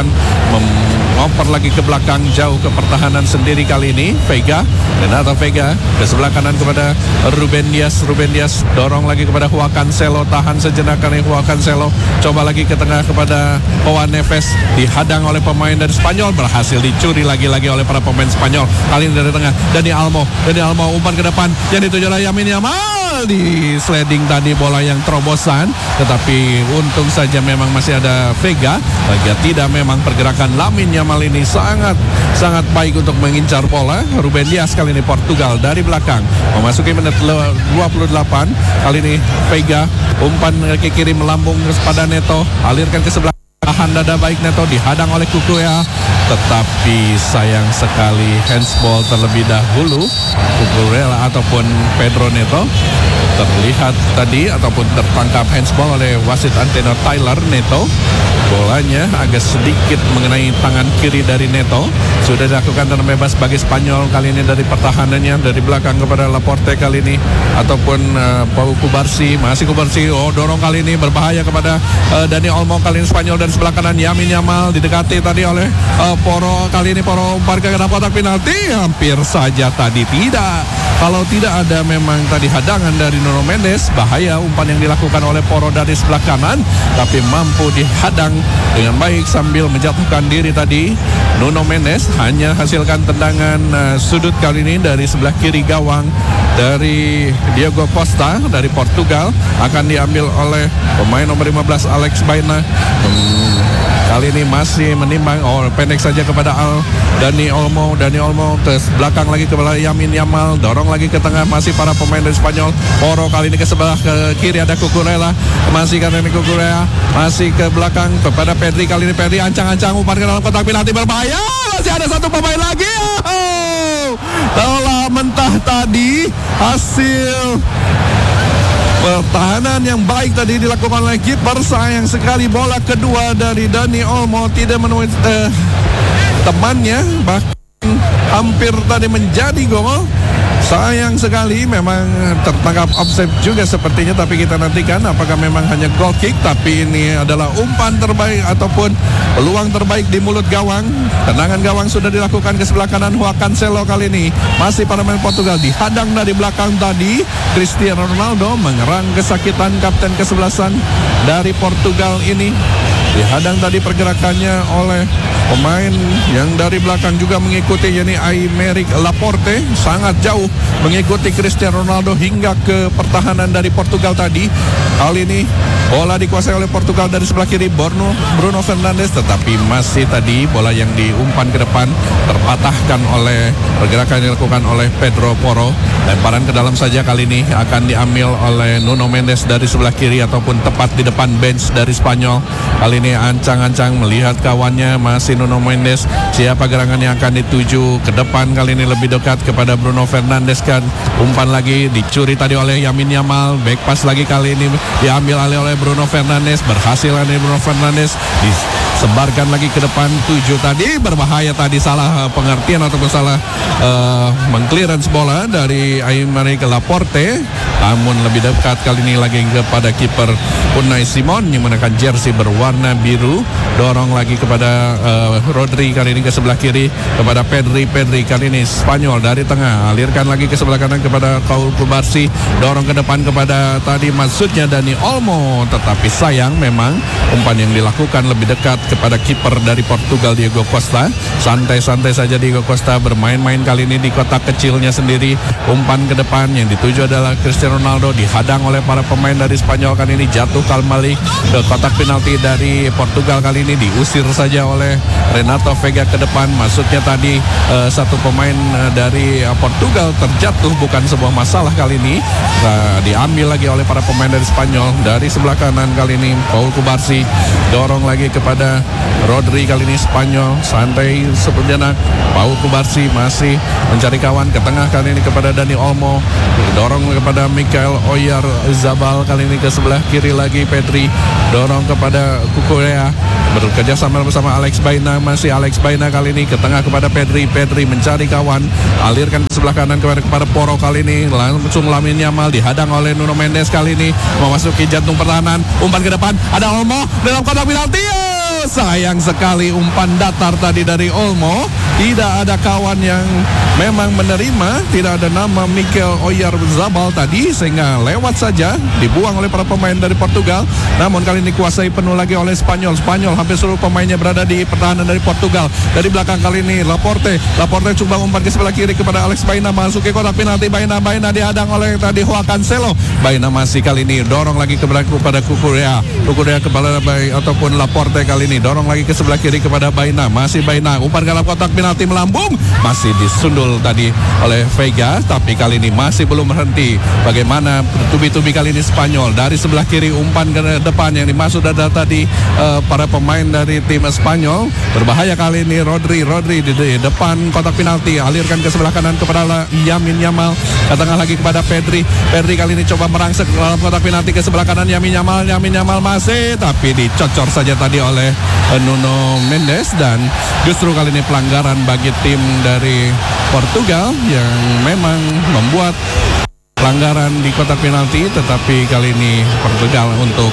ngoper lagi ke belakang jauh ke pertahanan sendiri kali ini. Renato Vega ke sebelah kanan kepada Ruben Dias, dorong lagi kepada Joao Cancelo, tahan sejenak kali Joao Cancelo, coba lagi ke tengah kepada Joao Neves, dihadang oleh pemain dari Spanyol, berhasil dicuri lagi-lagi oleh para pemain Spanyol. Kali ini dari tengah Dani Olmo umpan ke depan, yang dituju oleh Lamine Yamal, di sliding tadi bola yang terobosan, tetapi untung saja memang masih ada Vega tidak, memang pergerakan Lamine Yamal ini sangat baik untuk mengincar bola. Ruben Dias kali ini Portugal dari belakang memasuki menit 28. Kali ini Vega umpan ke kiri melambung kepada Neto, alirkan ke sebelah, tahan dada baik Neto, dihadang oleh Cucurella, tetapi sayang sekali handsball terlebih dahulu. Cucurella ataupun Pedro Neto terlihat tadi ataupun tertangkap handsball oleh wasit Antenor Tyler Neto. Bolanya agak sedikit mengenai tangan kiri dari Neto. Sudah dilakukan tendangan bebas bagi Spanyol kali ini dari pertahanannya, dari belakang kepada Laporte kali ini ataupun Pau Cubarsí, masih Cubarsí, dorong kali ini berbahaya kepada Dani Olmo, kali ini Spanyol dari sebelah kanan. Lamine Yamal didekati tadi oleh Poro, kali ini Poro umpan ke dalam kotak penalti, hampir saja tadi tidak. Kalau tidak ada memang tadi hadangan dari Nuno Mendes, bahaya umpan yang dilakukan oleh Poro dari sebelah kanan, tapi mampu dihadang dengan baik sambil menjatuhkan diri tadi. Nuno Mendes hanya hasilkan tendangan sudut kali ini dari sebelah kiri gawang dari Diogo Costa dari Portugal, akan diambil oleh pemain nomor 15 Alex Baena. Kali ini masih menimbang, pendek saja kepada Dani Olmo ke belakang lagi kepada Lamine Yamal, dorong lagi ke tengah, masih para pemain dari Spanyol. Poro kali ini ke sebelah ke kiri ada Cucurella, masih kali ini Cucurella, masih ke belakang kepada Pedri, kali ini Pedri ancang-ancang umpan ke dalam kotak penalti berbahaya, masih ada satu pemain lagi. Telah mentah tadi hasil pertahanan yang baik tadi dilakukan oleh kiper. Sayang sekali bola kedua dari Dani Olmo tidak menemui temannya, bahkan hampir tadi menjadi gol. Sayang sekali, memang tertangkap offside juga sepertinya, tapi kita nantikan apakah memang hanya goal kick. Tapi ini adalah umpan terbaik ataupun peluang terbaik di mulut gawang. Tendangan gawang sudah dilakukan ke sebelah kanan. Joao Cancelo kali ini masih pada main Portugal, dihadang dari belakang tadi. Cristiano Ronaldo mengerang kesakitan kapten kesebelasan dari Portugal ini. Dihadang tadi pergerakannya oleh pemain yang dari belakang juga mengikuti, yakni Aymeric Laporte, sangat jauh mengikuti Cristiano Ronaldo hingga ke pertahanan dari Portugal tadi. Kali ini bola dikuasai oleh Portugal dari sebelah kiri Bruno Fernandes, tetapi masih tadi bola yang diumpan ke depan terpatahkan oleh pergerakan yang dilakukan oleh Pedro Poro. Lemparan ke dalam saja kali ini akan diambil oleh Nuno Mendes dari sebelah kiri ataupun tepat di depan bench dari Spanyol. Kali ini ancang-ancang melihat kawannya, masih Nuno Mendes, siapa gerangan yang akan dituju ke depan. Kali ini lebih dekat kepada Bruno Fernandes, kan umpan lagi dicuri tadi oleh Lamine Yamal, back pass lagi kali ini diambil alih oleh Bruno Fernandes, berhasil ini Bruno Fernandes disebarkan lagi ke depan. 7 tadi berbahaya tadi, salah pengertian ataupun salah mengclearance bola dari Aymeric Laporte, namun lebih dekat kali ini lagi kepada kiper Unai Simon yang mengenakan jersey berwarna biru dorong lagi kepada Rodri, kali ini ke sebelah kiri kepada Pedri kali ini Spanyol dari tengah, alirkan lagi ke sebelah kanan kepada Paul Kubarsi, dorong ke depan kepada tadi maksudnya Dani Olmo, tetapi sayang memang umpan yang dilakukan lebih dekat kepada kiper dari Portugal Diego Costa. Santai-santai saja Diego Costa bermain-main kali ini di kotak kecilnya sendiri, umpan ke depan yang dituju adalah Cristiano Ronaldo, dihadang oleh para pemain dari Spanyol, kali ini jatuh kembali ke kotak penalti dari Portugal, kali ini diusir saja oleh Renato Vega ke depan. Maksudnya tadi satu pemain dari Portugal terjatuh, bukan sebuah masalah kali ini. Diambil lagi oleh para pemain dari Spanyol. Dari sebelah kanan kali ini Paul Kubarsi dorong lagi kepada Rodri, kali ini Spanyol santai sejenak. Paul Kubarsi masih mencari kawan ke tengah, kali ini kepada Dani Olmo, dorong kepada Michael Oyarzabal, kali ini ke sebelah kiri lagi Pedri, dorong kepada Cucurella, bekerja sama bersama Alex Baena, masih Alex Baena kali ini ke tengah kepada Pedri mencari kawan, alirkan ke sebelah kanan kepada Porro, kali ini langsung Lamine Yamal dihadang oleh Nuno Mendes, kali ini memasuki jantung pertahanan, umpan ke depan, ada Olmo dalam kotak penalti. Sayang sekali umpan datar tadi dari Olmo, tidak ada kawan yang memang menerima, tidak ada nama Michael Oyarzabal tadi, sehingga lewat saja, dibuang oleh para pemain dari Portugal. Namun kali ini kuasai penuh lagi oleh Spanyol hampir seluruh pemainnya berada di pertahanan dari Portugal. Dari belakang kali ini Laporte coba umpan ke sebelah kiri kepada Alex Baena, masuk ke kotak penalti. Baena dihadang oleh tadi Joao Cancelo. Baena masih kali ini dorong lagi kepada Cucurella kepada ataupun Laporte, kali ini dorong lagi ke sebelah kiri kepada Baena, masih Baena, umpan ke dalam kotak penalti melambung, masih disundul tadi oleh Vega, tapi kali ini masih belum berhenti. Bagaimana bertubi-tubi kali ini Spanyol dari sebelah kiri, umpan ke depan yang dimaksud adalah tadi para pemain dari tim Spanyol. Berbahaya kali ini Rodri di depan kotak penalti, alirkan ke sebelah kanan kepada Lamine Yamal, ke tengah lagi kepada Pedri kali ini coba merangsek ke dalam kotak penalti ke sebelah kanan Lamine Yamal masih, tapi dicocor saja tadi oleh Nuno Mendes, dan justru kali ini pelanggaran bagi tim dari Portugal yang memang membuat pelanggaran di kotak penalti, tetapi kali ini Portugal untuk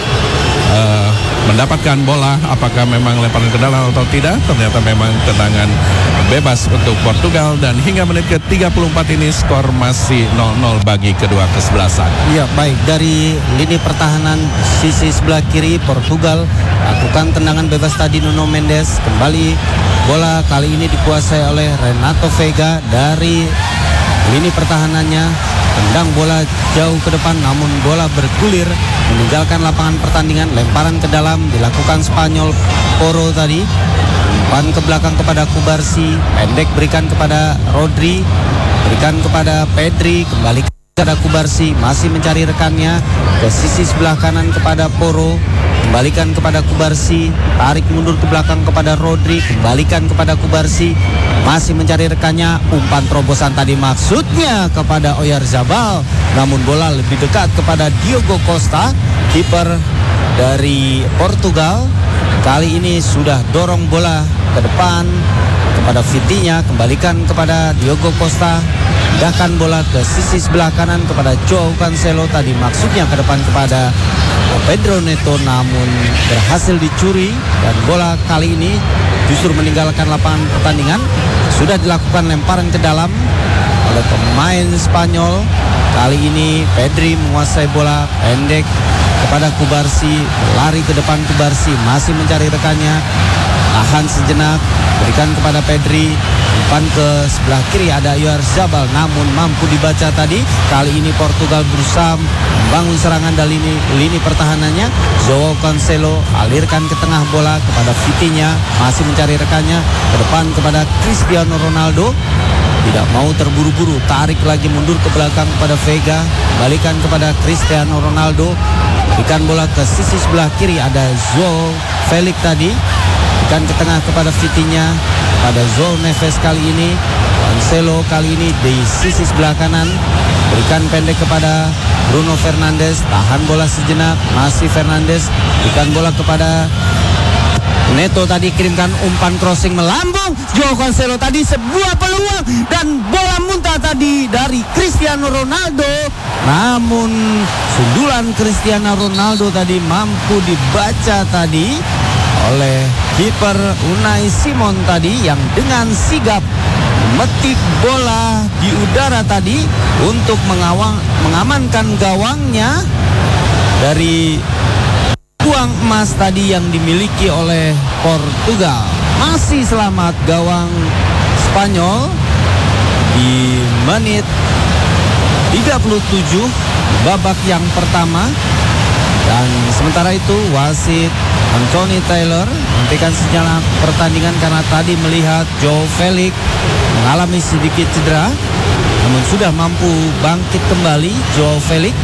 mendapatkan bola, apakah memang lemparan ke dalam atau tidak, ternyata memang tendangan bebas untuk Portugal, dan hingga menit ke-34 ini skor masih 0-0 bagi kedua kesebelasan. Ya, baik, dari lini pertahanan sisi sebelah kiri Portugal lakukan tendangan bebas tadi Nuno Mendes, kembali bola kali ini dikuasai oleh Renato Vega dari lini pertahanannya, tendang bola jauh ke depan, namun bola bergulir meninggalkan lapangan pertandingan. Lemparan ke dalam dilakukan Spanyol, Porro tadi, umpan ke belakang kepada Kubarsi, pendek berikan kepada Rodri, berikan kepada Pedri, kembali kepada Kubarsi, masih mencari rekannya ke sisi sebelah kanan kepada Porro, kembalikan kepada Kubarsi, tarik mundur ke belakang kepada Rodri, kembalikan kepada Kubarsi, masih mencari rekannya, umpan terobosan tadi maksudnya kepada Oyarzabal, namun bola lebih dekat kepada Diego Costa, kiper dari Portugal. Kali ini sudah dorong bola ke depan kepada Vitinha, kembalikan kepada Diego Costa, pindahkan bola ke sisi sebelah kanan kepada Joao Cancelo, tadi maksudnya ke depan kepada Pedro Neto, namun berhasil dicuri, dan bola kali ini justru meninggalkan lapangan pertandingan. Sudah dilakukan lemparan ke dalam oleh pemain Spanyol. Kali ini Pedri menguasai bola, pendek kepada Kubarsi, lari ke depan Kubarsi, masih mencari rekannya, tahan sejenak, berikan kepada Pedri, umpan ke sebelah kiri ada Oyarzabal, namun mampu dibaca tadi. Kali ini Portugal berusaha membangun serangan dari lini pertahanannya. Joao Cancelo alirkan ke tengah bola kepada Vitinha, masih mencari rekannya, ke depan kepada Cristiano Ronaldo, tidak mau terburu-buru, tarik lagi mundur ke belakang kepada Vega, balikan kepada Cristiano Ronaldo, berikan bola ke sisi sebelah kiri ada Joao Felix tadi, berikan ke tengah kepada Vitinha, pada Joao Neves kali ini, Cancelo kali ini di sisi sebelah kanan, berikan pendek kepada Bruno Fernandes, tahan bola sejenak, masih Fernandes, berikan bola kepada Neto tadi, kirimkan umpan crossing melambung, Joao Cancelo tadi sebuah peluang, dan bola muntah tadi dari Cristiano Ronaldo, namun sundulan Cristiano Ronaldo tadi mampu dibaca tadi oleh kiper Unai Simon tadi yang dengan sigap memetik bola di udara tadi untuk mengamankan gawangnya dari uang emas tadi yang dimiliki oleh Portugal. Masih selamat gawang Spanyol di menit 37 babak yang pertama. Dan sementara itu wasit Anthony Taylor menghentikan sejenak pertandingan karena tadi melihat Joao Felix mengalami sedikit cedera, namun sudah mampu bangkit kembali. Joao Felix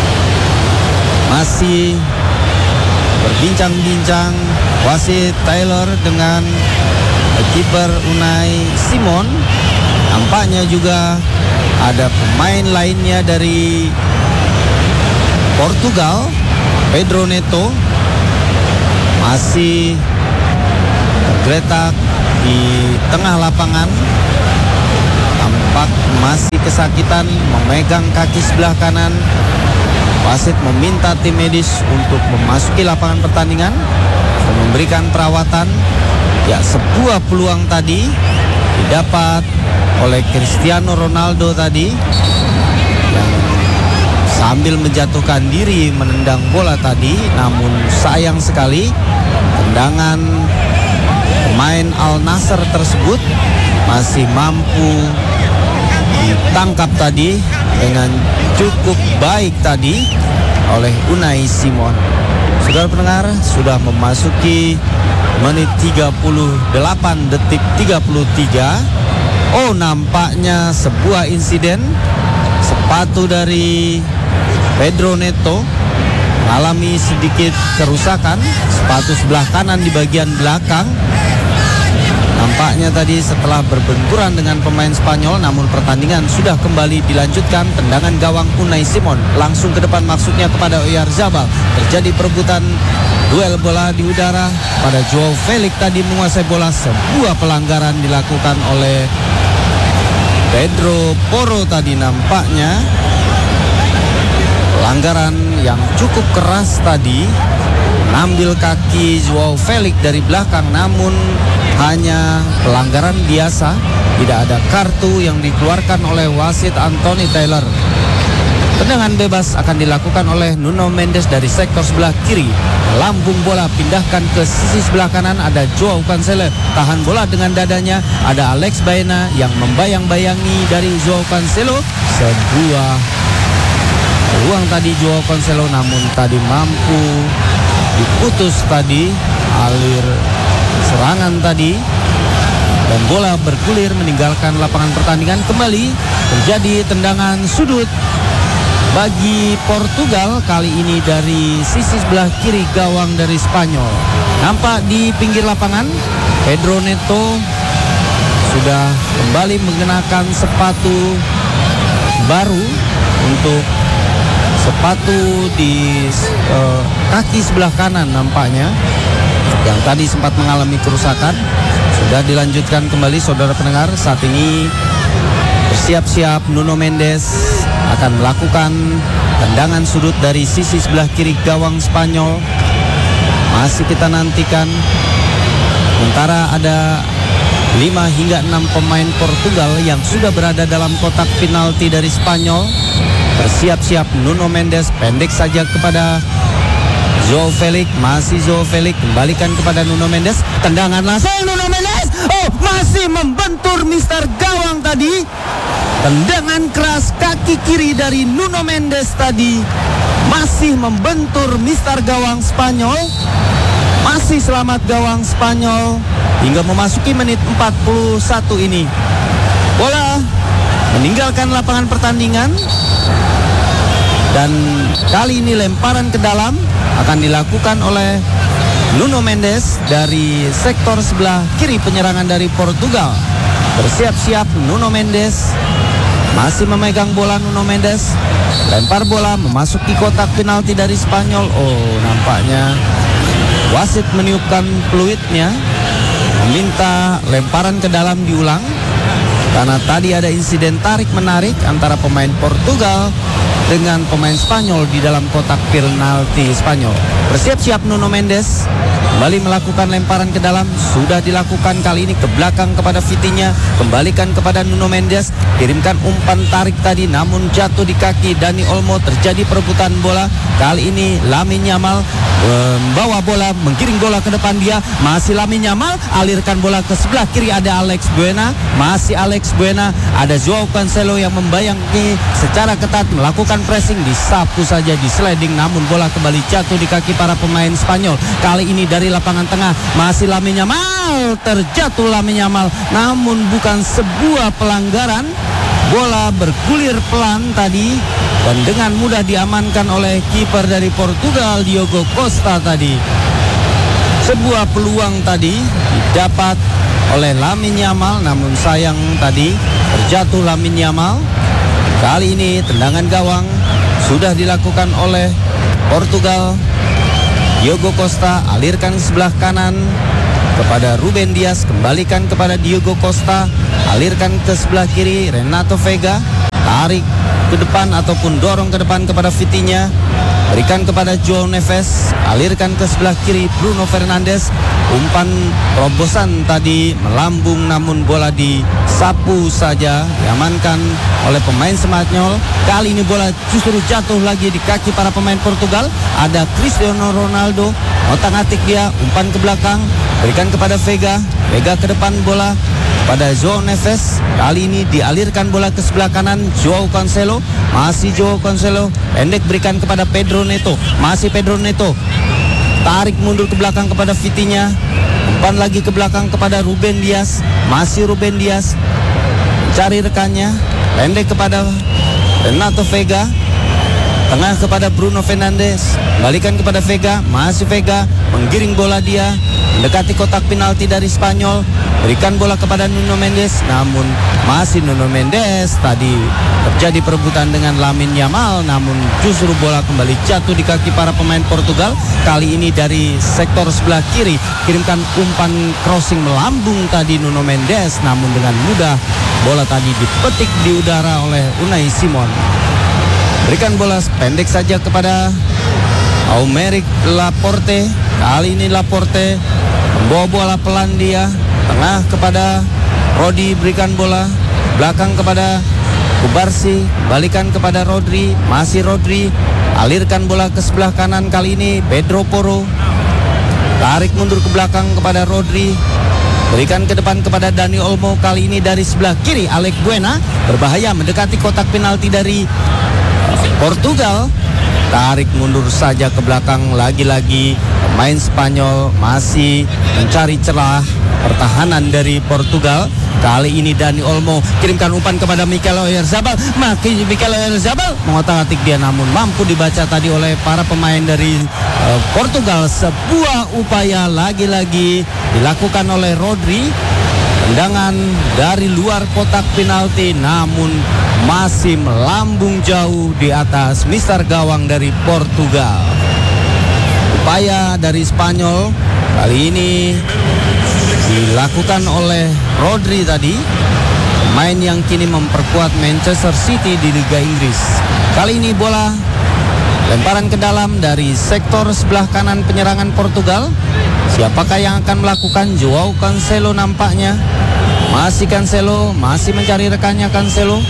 masih berbincang-bincang wasit Taylor dengan kiper Unai Simon. Nampaknya juga ada pemain lainnya dari Portugal, Pedro Neto, masih tergeletak di tengah lapangan. Tampak masih kesakitan, memegang kaki sebelah kanan. Wasit meminta tim medis untuk memasuki lapangan pertandingan dan memberikan perawatan. Ya, sebuah peluang tadi didapat oleh Cristiano Ronaldo tadi yang sambil menjatuhkan diri menendang bola tadi, namun sayang sekali tendangan pemain Al Nassr tersebut masih mampu ditangkap tadi dengan cukup baik tadi oleh Unai Simon. Saudara pendengar, sudah memasuki menit 38 detik 33. Oh, nampaknya sebuah insiden. Sepatu dari Pedro Neto mengalami sedikit kerusakan, sepatu sebelah kanan di bagian belakang. Nampaknya tadi setelah berbenturan dengan pemain Spanyol, namun pertandingan sudah kembali dilanjutkan. Tendangan gawang Unai Simon langsung ke depan, maksudnya kepada Oyarzabal. Terjadi perebutan duel bola di udara pada Joao Felix tadi menguasai bola. Sebuah pelanggaran dilakukan oleh Pedro Porro tadi, nampaknya pelanggaran yang cukup keras tadi, mengambil kaki Joao Felix dari belakang, namun hanya pelanggaran biasa, tidak ada kartu yang dikeluarkan oleh wasit Anthony Taylor. Tendangan bebas akan dilakukan oleh Nuno Mendes dari sektor sebelah kiri. Lambung bola pindahkan ke sisi sebelah kanan, ada Joao Cancelo tahan bola dengan dadanya, ada Alex Baena yang membayang-bayangi dari Joao Cancelo. Sebuah peluang tadi Joao Cancelo, namun tadi mampu diputus tadi alir serangan tadi, dan bola bergulir meninggalkan lapangan pertandingan. Kembali terjadi tendangan sudut bagi Portugal, kali ini dari sisi sebelah kiri gawang dari Spanyol. Nampak di pinggir lapangan Pedro Neto sudah kembali mengenakan sepatu baru untuk sepatu di kaki sebelah kanan nampaknya, yang tadi sempat mengalami kerusakan. Sudah dilanjutkan kembali, saudara pendengar. Saat ini bersiap-siap Nuno Mendes akan melakukan tendangan sudut dari sisi sebelah kiri gawang Spanyol. Masih kita nantikan. Sementara ada 5 hingga 6 pemain Portugal yang sudah berada dalam kotak penalti dari Spanyol. Bersiap-siap Nuno Mendes, pendek saja kepada Joao Felix. Masih Joao Felix, kembalikan kepada Nuno Mendes. Tendangan langsung Nuno Mendes. Oh, masih membentur Mister Gawang tadi. Tendangan keras kaki kiri dari Nuno Mendes tadi masih membentur Mister Gawang Spanyol. Masih selamat gawang Spanyol hingga memasuki menit 41 ini. Bola meninggalkan lapangan pertandingan, dan kali ini lemparan ke dalam akan dilakukan oleh Nuno Mendes dari sektor sebelah kiri penyerangan dari Portugal. Bersiap-siap Nuno Mendes, masih memegang bola Nuno Mendes, lempar bola memasuki kotak penalti dari Spanyol. Oh, nampaknya wasit meniupkan peluitnya, meminta lemparan ke dalam diulang, karena tadi ada insiden tarik-menarik antara pemain Portugal dengan pemain Spanyol di dalam kotak penalti Spanyol. Bersiap-siap Nuno Mendes kembali melakukan lemparan ke dalam. Sudah dilakukan kali ini ke belakang kepada Vitinha. Kembalikan kepada Nuno Mendes. Kirimkan umpan tarik tadi namun jatuh di kaki Dani Olmo. Terjadi perebutan bola. Kali ini Lamine Yamal membawa bola, menggiring bola ke depan dia. Masih Lamine Yamal, alirkan bola ke sebelah kiri, ada Alex Buena. Masih Alex Buena, ada Joao Cancelo yang membayangi secara ketat, melakukan pressing, disapu saja di sliding, namun bola kembali jatuh di kaki para pemain Spanyol. Kali ini dari lapangan tengah, masih Lamine Yamal, terjatuh Lamine Yamal, namun bukan sebuah pelanggaran. Bola bergulir pelan tadi dan dengan mudah diamankan oleh kiper dari Portugal, Diogo Costa tadi. Sebuah peluang tadi didapat oleh Lamine Yamal, namun sayang tadi terjatuh Lamine Yamal. Kali ini tendangan gawang sudah dilakukan oleh Portugal. Diogo Costa alirkan sebelah kanan kepada Ruben Dias, kembalikan kepada Diogo Costa, alirkan ke sebelah kiri Renato Vega, tarik ke depan ataupun dorong ke depan kepada Vitinha, berikan kepada Joao Neves, alirkan ke sebelah kiri Bruno Fernandes. Umpan terobosan tadi melambung namun bola disapu saja, diamankan oleh pemain Spanyol. Kali ini bola justru jatuh lagi di kaki para pemain Portugal. Ada Cristiano Ronaldo, otak-atik dia, umpan ke belakang, berikan kepada Vega, Vega ke depan bola pada Joao Neves. Kali ini dialirkan bola ke sebelah kanan Joao Cancelo, masih Joao Cancelo, pendek berikan kepada Pedro Neto, masih Pedro Neto, tarik mundur ke belakang kepada Vitinha, umpan lagi ke belakang kepada Ruben Dias, masih Ruben Dias, cari rekannya, pendek kepada Renato Vega, tengah kepada Bruno Fernandes, balikan kepada Vega, masih Vega, menggiring bola dia, mendekati kotak penalti dari Spanyol, berikan bola kepada Nuno Mendes, namun masih Nuno Mendes. Tadi terjadi perebutan dengan Lamine Yamal, namun justru bola kembali jatuh di kaki para pemain Portugal. Kali ini dari sektor sebelah kiri, kirimkan umpan crossing melambung tadi Nuno Mendes, namun dengan mudah bola tadi dipetik di udara oleh Unai Simon. Berikan bola pendek saja kepada Aymeric Laporte. Kali ini Laporte membawa bola pelan dia, tengah kepada Rodri, berikan bola belakang kepada Kubarsi, balikan kepada Rodri, masih Rodri, alirkan bola ke sebelah kanan. Kali ini Pedro Porro, tarik mundur ke belakang kepada Rodri, berikan ke depan kepada Dani Olmo. Kali ini dari sebelah kiri Alex Buena, berbahaya mendekati kotak penalti dari Portugal, tarik mundur saja ke belakang. Lagi-lagi pemain Spanyol masih mencari celah pertahanan dari Portugal. Kali ini Dani Olmo kirimkan umpan kepada Mikel Oyarzabal. Mikel Oyarzabal mengotak-atik dia, namun mampu dibaca tadi oleh para pemain dari Portugal. Sebuah upaya lagi-lagi dilakukan oleh Rodri. Tendangan dari luar kotak penalti, namun masih melambung jauh di atas mister gawang dari Portugal. Upaya dari Spanyol kali ini dilakukan oleh Rodri tadi, pemain yang kini memperkuat Manchester City di Liga Inggris. Kali ini bola lemparan ke dalam dari sektor sebelah kanan penyerangan Portugal. Siapakah yang akan melakukan? Joao Cancelo nampaknya. Masih Cancelo, masih mencari rekannya Cancelo.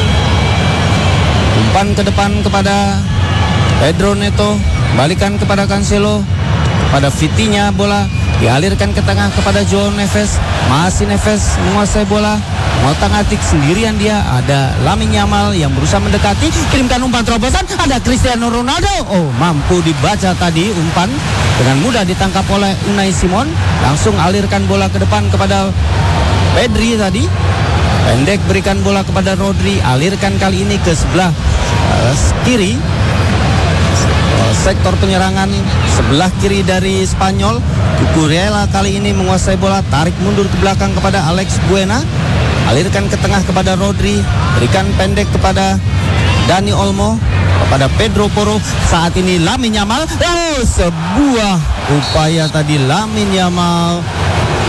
Umpan ke depan kepada Pedro Neto, balikan kepada Cancelo, pada Vitinha, bola dialirkan ke tengah kepada Joao Neves. Masih Neves menguasai bola, ngotak-atik sendirian dia. Ada Lamine Yamal yang berusaha mendekati, kirimkan umpan terobosan, ada Cristiano Ronaldo. Oh, mampu dibaca tadi umpan, dengan mudah ditangkap oleh Unai Simon. Langsung alirkan bola ke depan kepada Pedri tadi, pendek berikan bola kepada Rodri, alirkan kali ini ke sebelah kiri, sektor penyerangan sebelah kiri dari Spanyol. Cucurella kali ini menguasai bola, tarik mundur ke belakang kepada Alex Buena, alirkan ke tengah kepada Rodri, berikan pendek kepada Dani Olmo, kepada Pedro Porro. Saat ini Lamine Yamal, sebuah upaya tadi Lamine Yamal,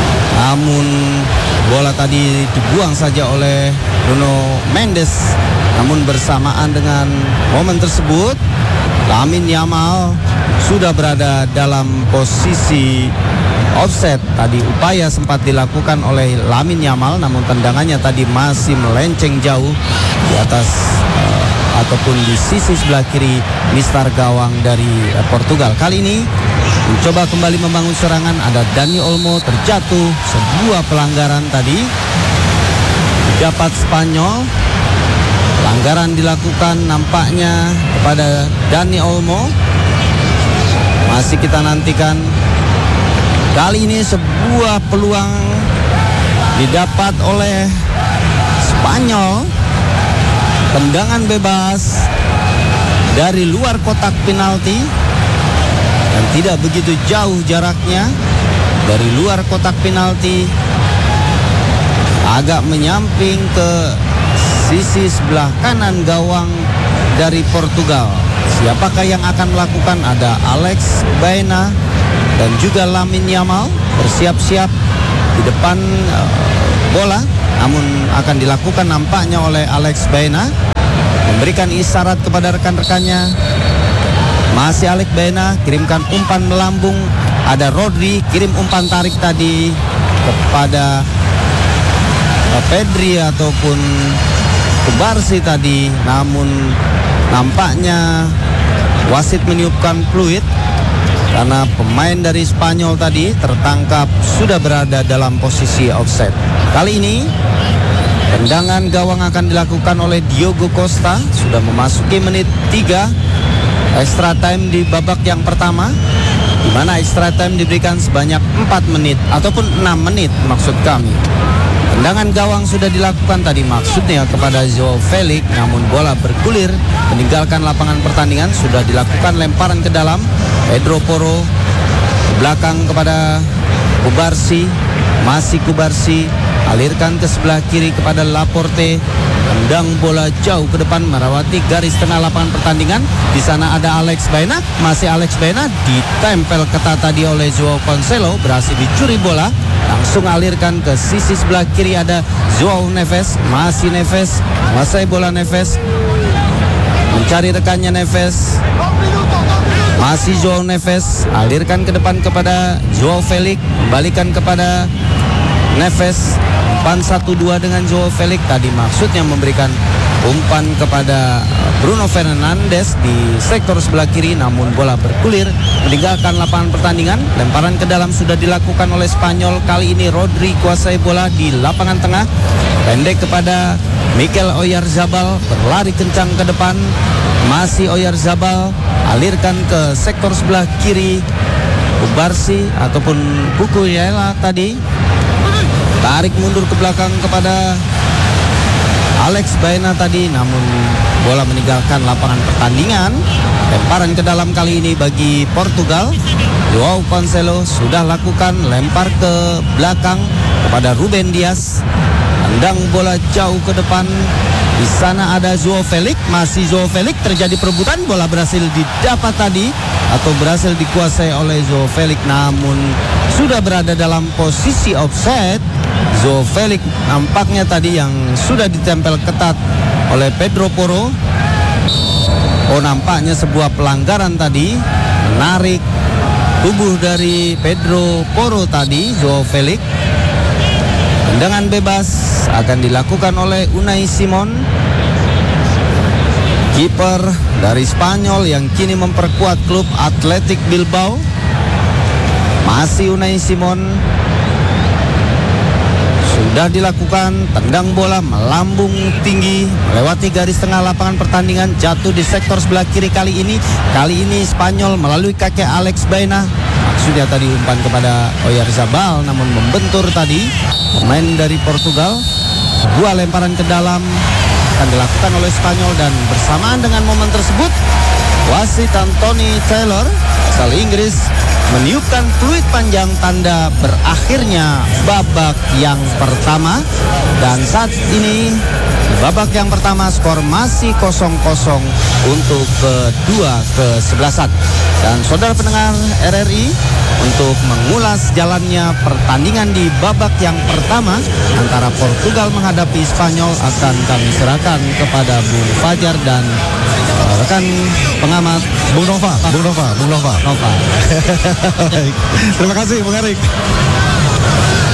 namun bola tadi dibuang saja oleh Nuno Mendes. Namun bersamaan dengan momen tersebut, Lamine Yamal sudah berada dalam posisi offset. Tadi upaya sempat dilakukan oleh Lamine Yamal, namun tendangannya tadi masih melenceng jauh di atas ataupun di sisi sebelah kiri mistar gawang dari Portugal. Kali ini mencoba kembali membangun serangan, ada Dani Olmo terjatuh, sebuah pelanggaran tadi dapat Spanyol. Pelanggaran dilakukan nampaknya kepada Dani Olmo. Masih kita nantikan. Kali ini sebuah peluang didapat oleh Spanyol. Tendangan bebas dari luar kotak penalti dan tidak begitu jauh jaraknya dari luar kotak penalti, agak menyamping ke sisi sebelah kanan gawang dari Portugal. Siapakah yang akan melakukan? Ada Alex Baena dan juga Lamine Yamal bersiap-siap di depan bola. Namun akan dilakukan nampaknya oleh Alex Baena, memberikan isyarat kepada rekan-rekannya. Masih Alex Baena kirimkan umpan melambung. Ada Rodri kirim umpan tarik tadi kepada Pedri ataupun Kubarsi tadi. Namun nampaknya wasit meniupkan fluid karena pemain dari Spanyol tadi tertangkap sudah berada dalam posisi offside. Kali ini tendangan gawang akan dilakukan oleh Diogo Costa. Sudah memasuki menit 3 extra time di babak yang pertama, di mana extra time diberikan sebanyak 4 menit ataupun 6 menit maksud kami. Tendangan gawang sudah dilakukan tadi maksudnya kepada Joao Felix, namun bola bergulir meninggalkan lapangan pertandingan. Sudah dilakukan lemparan ke dalam, Pedro Porro ke belakang kepada Kubarsi. Masih Kubarsi alirkan ke sebelah kiri kepada Laporte. Tendang bola jauh ke depan melewati garis tengah lapangan pertandingan. Di sana ada Alex Baena. Masih Alex Baena ditempel ketat tadi oleh Joao Cancelo, berhasil dicuri bola. Langsung alirkan ke sisi sebelah kiri, ada Joao Neves. Masih Neves, menguasai bola Neves, mencari rekannya Neves. Masih Joao Neves, alirkan ke depan kepada Joao Felix, kembalikan kepada Neves. Umpan 1-2 dengan Joao Felix. Tadi maksudnya memberikan umpan kepada Bruno Fernandes di sektor sebelah kiri, namun bola bergulir meninggalkan lapangan pertandingan. Lemparan ke dalam sudah dilakukan oleh Spanyol. Kali ini Rodri kuasai bola di lapangan tengah, pendek kepada Mikel Oyarzabal, berlari kencang ke depan. Masih Oyarzabal, alirkan ke sektor sebelah kiri. Kubarsi ataupun Cucurella tadi tarik mundur ke belakang kepada Alex Baena tadi, namun bola meninggalkan lapangan pertandingan. Lemparan ke dalam kali ini bagi Portugal. Joao Cancelo sudah lakukan lempar ke belakang kepada Ruben Dias. Tendang bola jauh ke depan. Di sana ada Joao Felix. Masih Joao Felix, terjadi perebutan. Bola berhasil didapat tadi atau berhasil dikuasai oleh Joao Felix, namun sudah berada dalam posisi offside. Joao Felix nampaknya tadi yang sudah ditempel ketat oleh Pedro Porro. Oh, nampaknya sebuah pelanggaran tadi, menarik tubuh dari Pedro Porro tadi, Joao Felix. Tendangan bebas akan dilakukan oleh Unai Simon, kiper dari Spanyol yang kini memperkuat klub Athletic Bilbao. Masih Unai Simon. Sudah dilakukan, tendang bola melambung tinggi melewati garis tengah lapangan pertandingan, jatuh di sektor sebelah kiri. Kali ini Spanyol melalui kaki Alex Baena. Maksudnya tadi umpan kepada Oyarzabal, namun membentur tadi pemain dari Portugal. Sebuah lemparan ke dalam akan dilakukan oleh Spanyol, dan bersamaan dengan momen tersebut wasit Anthony Taylor asal Inggris meniupkan fluid panjang tanda berakhirnya babak yang pertama. Dan saat ini Babak yang pertama skor masih 0-0 untuk kedua kesebelasan. Dan saudara pendengar RRI, untuk mengulas jalannya pertandingan di babak yang pertama antara Portugal menghadapi Spanyol akan kami serahkan kepada Bung Fajar dan rekan pengamat Bung Nova. Nova. Terima kasih Bung Erik.